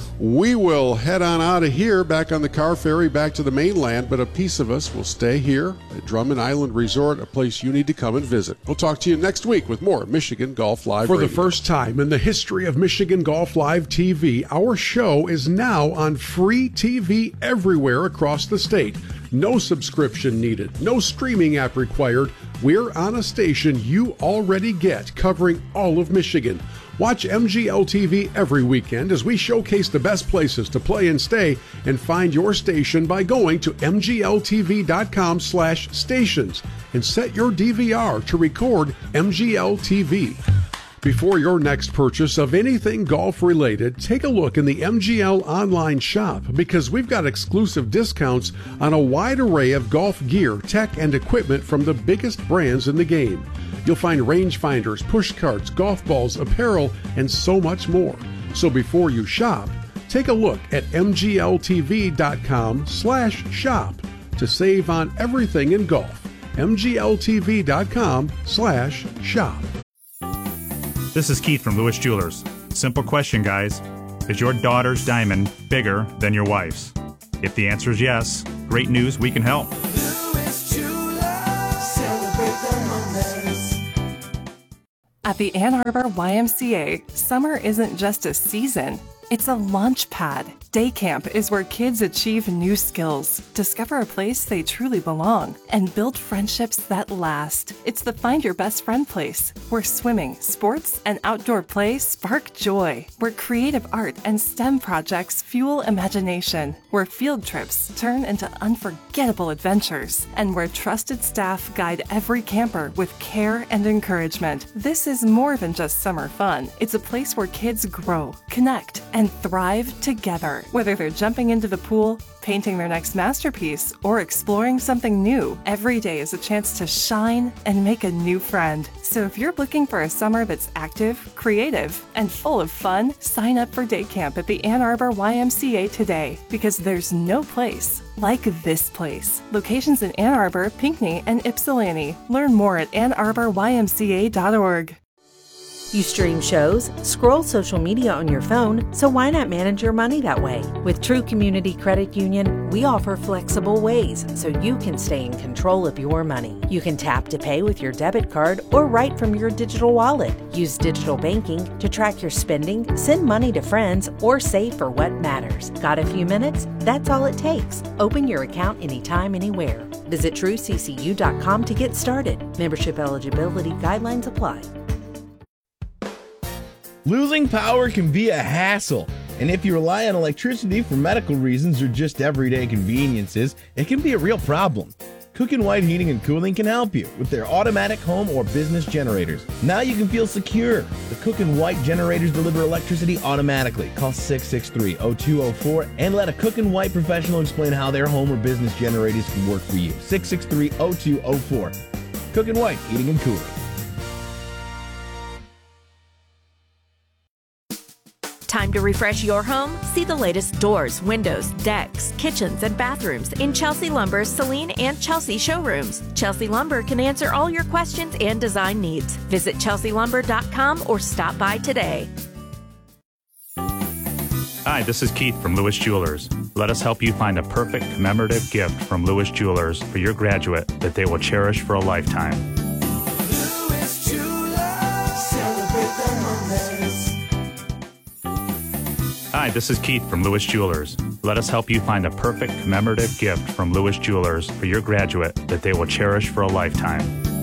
[SPEAKER 4] We will head on out of here, back on the car ferry, back to the mainland, but a piece of us will stay here at Drummond Island Resort, a place you need to come and visit. We'll talk to you next week with more Michigan Golf Live
[SPEAKER 17] For the
[SPEAKER 4] Radio.
[SPEAKER 17] first time in the history of Michigan Golf Live T V, our show is now on free T V everywhere across the state. No subscription needed, no streaming app required. We're on a station you already get, covering all of Michigan. Watch M G L T V every weekend as we showcase the best places to play and stay, and find your station by going to m g l t v dot com slash stations and set your D V R to record M G L T V. Before your next purchase of anything golf related, take a look in the M G L online shop because we've got exclusive discounts on a wide array of golf gear, tech, and equipment from the biggest brands in the game. You'll find rangefinders, push carts, golf balls, apparel, and so much more. So before you shop, Take a look at m g l t v dot com slash shop to save on everything in golf. m g l t v dot com slash shop.
[SPEAKER 18] This is Keith from Lewis Jewelers. Simple question, guys. Is your daughter's diamond bigger than your wife's? If the answer is yes, great news, we can help.
[SPEAKER 19] At the Ann Arbor Y M C A, summer isn't just a season, it's a launch pad. Day camp is where kids achieve new skills, discover a place they truly belong, and build friendships that last. It's the Find Your Best Friend place, where swimming, sports, and outdoor play spark joy, where creative art and STEM projects fuel imagination, where field trips turn into unforgettable adventures, and where trusted staff guide every camper with care and encouragement. This is more than just summer fun. It's a place where kids grow, connect, and thrive together. Whether they're jumping into the pool, painting their next masterpiece, or exploring something new, every day is a chance to shine and make a new friend. So if you're looking for a summer that's active, creative, and full of fun, sign up for day camp at the Ann Arbor Y M C A today, because there's no place like this place. Locations in Ann Arbor, Pinckney, and Ypsilanti. Learn more at ann arbor y m c a dot org.
[SPEAKER 20] You stream shows, scroll social media on your phone, so why not manage your money that way? With True Community Credit Union, we offer flexible ways so you can stay in control of your money. You can tap to pay with your debit card or right from your digital wallet. Use digital banking to track your spending, send money to friends, or save for what matters. Got a few minutes? That's all it takes. Open your account anytime, anywhere. Visit true c c u dot com to get started. Membership eligibility guidelines apply.
[SPEAKER 21] Losing power can be a hassle, and if you rely on electricity for medical reasons or just everyday conveniences, it can be a real problem. Cook and White Heating and Cooling can help you with their automatic home or business generators. Now you can feel secure. The Cook and White generators deliver electricity automatically. Call six six three, oh two oh four and let a Cook and White professional explain how their home or business generators can work for you. six six three, oh two oh four. Cook and White Heating and Cooling.
[SPEAKER 22] Time to refresh your home? See the latest doors, windows, decks, kitchens, and bathrooms in Chelsea Lumber's Celine and Chelsea showrooms. Chelsea Lumber can answer all your questions and design needs. Visit chelsea lumber dot com or stop by today.
[SPEAKER 18] Hi, this is Keith from Lewis Jewelers. Let us help you find a perfect commemorative gift from Lewis Jewelers for your graduate that they will cherish for a lifetime.
[SPEAKER 23] Lewis Jewelers, celebrate the moments.
[SPEAKER 18] Hi, this is Keith from Lewis Jewelers. Let us help you find a perfect commemorative gift from Lewis Jewelers for your graduate that they will cherish for a lifetime.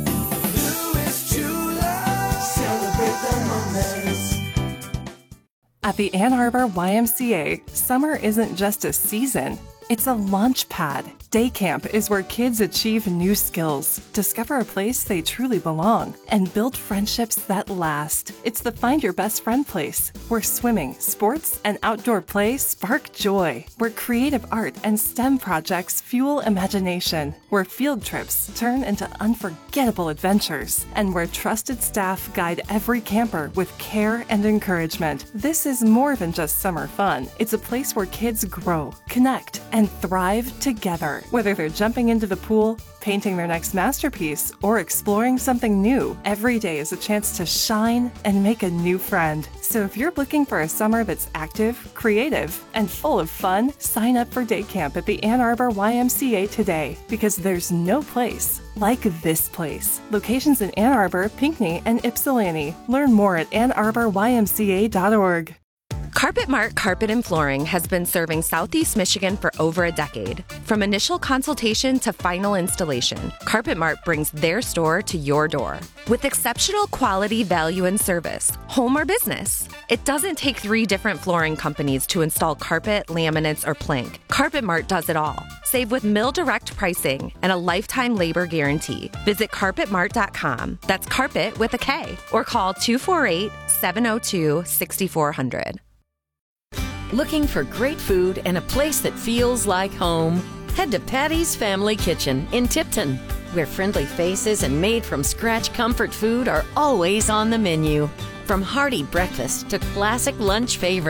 [SPEAKER 23] Lewis Jewelers, celebrate the moments.
[SPEAKER 19] At the Ann Arbor Y M C A, summer isn't just a season, it's a launch pad. Day camp is where kids achieve new skills, discover a place they truly belong, and build friendships that last. It's the Find Your Best Friend place, where swimming, sports, and outdoor play spark joy, where creative art and STEM projects fuel imagination, where field trips turn into unforgettable adventures, and where trusted staff guide every camper with care and encouragement. This is more than just summer fun. It's a place where kids grow, connect, and thrive together. Whether they're jumping into the pool, painting their next masterpiece, or exploring something new, every day is a chance to shine and make a new friend. So if you're looking for a summer that's active, creative, and full of fun, sign up for day camp at the Ann Arbor Y M C A today, because there's no place like this place. Locations in Ann Arbor, Pinckney, and Ypsilanti. Learn more at ann arbor y m c a dot org.
[SPEAKER 24] Carpet Mart Carpet and Flooring has been serving Southeast Michigan for over a decade. From initial consultation to final installation, Carpet Mart brings their store to your door. With exceptional quality, value, and service, home or business. It doesn't take three different flooring companies to install carpet, laminates, or plank. Carpet Mart does it all. Save with mill direct pricing and a lifetime labor guarantee. Visit carpet mart dot com. That's carpet with a K. Or call two four eight, seven oh two, six four zero zero.
[SPEAKER 25] Looking for great food and a place that feels like home? Head to Patty's Family Kitchen in Tipton, where friendly faces and made-from-scratch comfort food are always on the menu. From hearty breakfast to classic lunch favorites,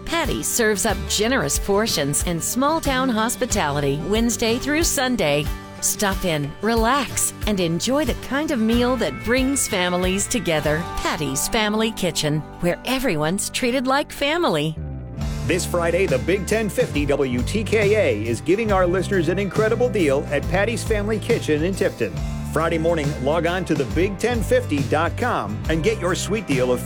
[SPEAKER 25] Patty's serves up generous portions and small town hospitality Wednesday through Sunday. Stop in, relax, and enjoy the kind of meal that brings families together. Patty's Family Kitchen, where everyone's treated like family.
[SPEAKER 2] This Friday, the Big ten fifty W T K A is giving our listeners an incredible deal at Patty's Family Kitchen in Tipton. Friday morning, log on to the big ten fifty dot com and get your sweet deal of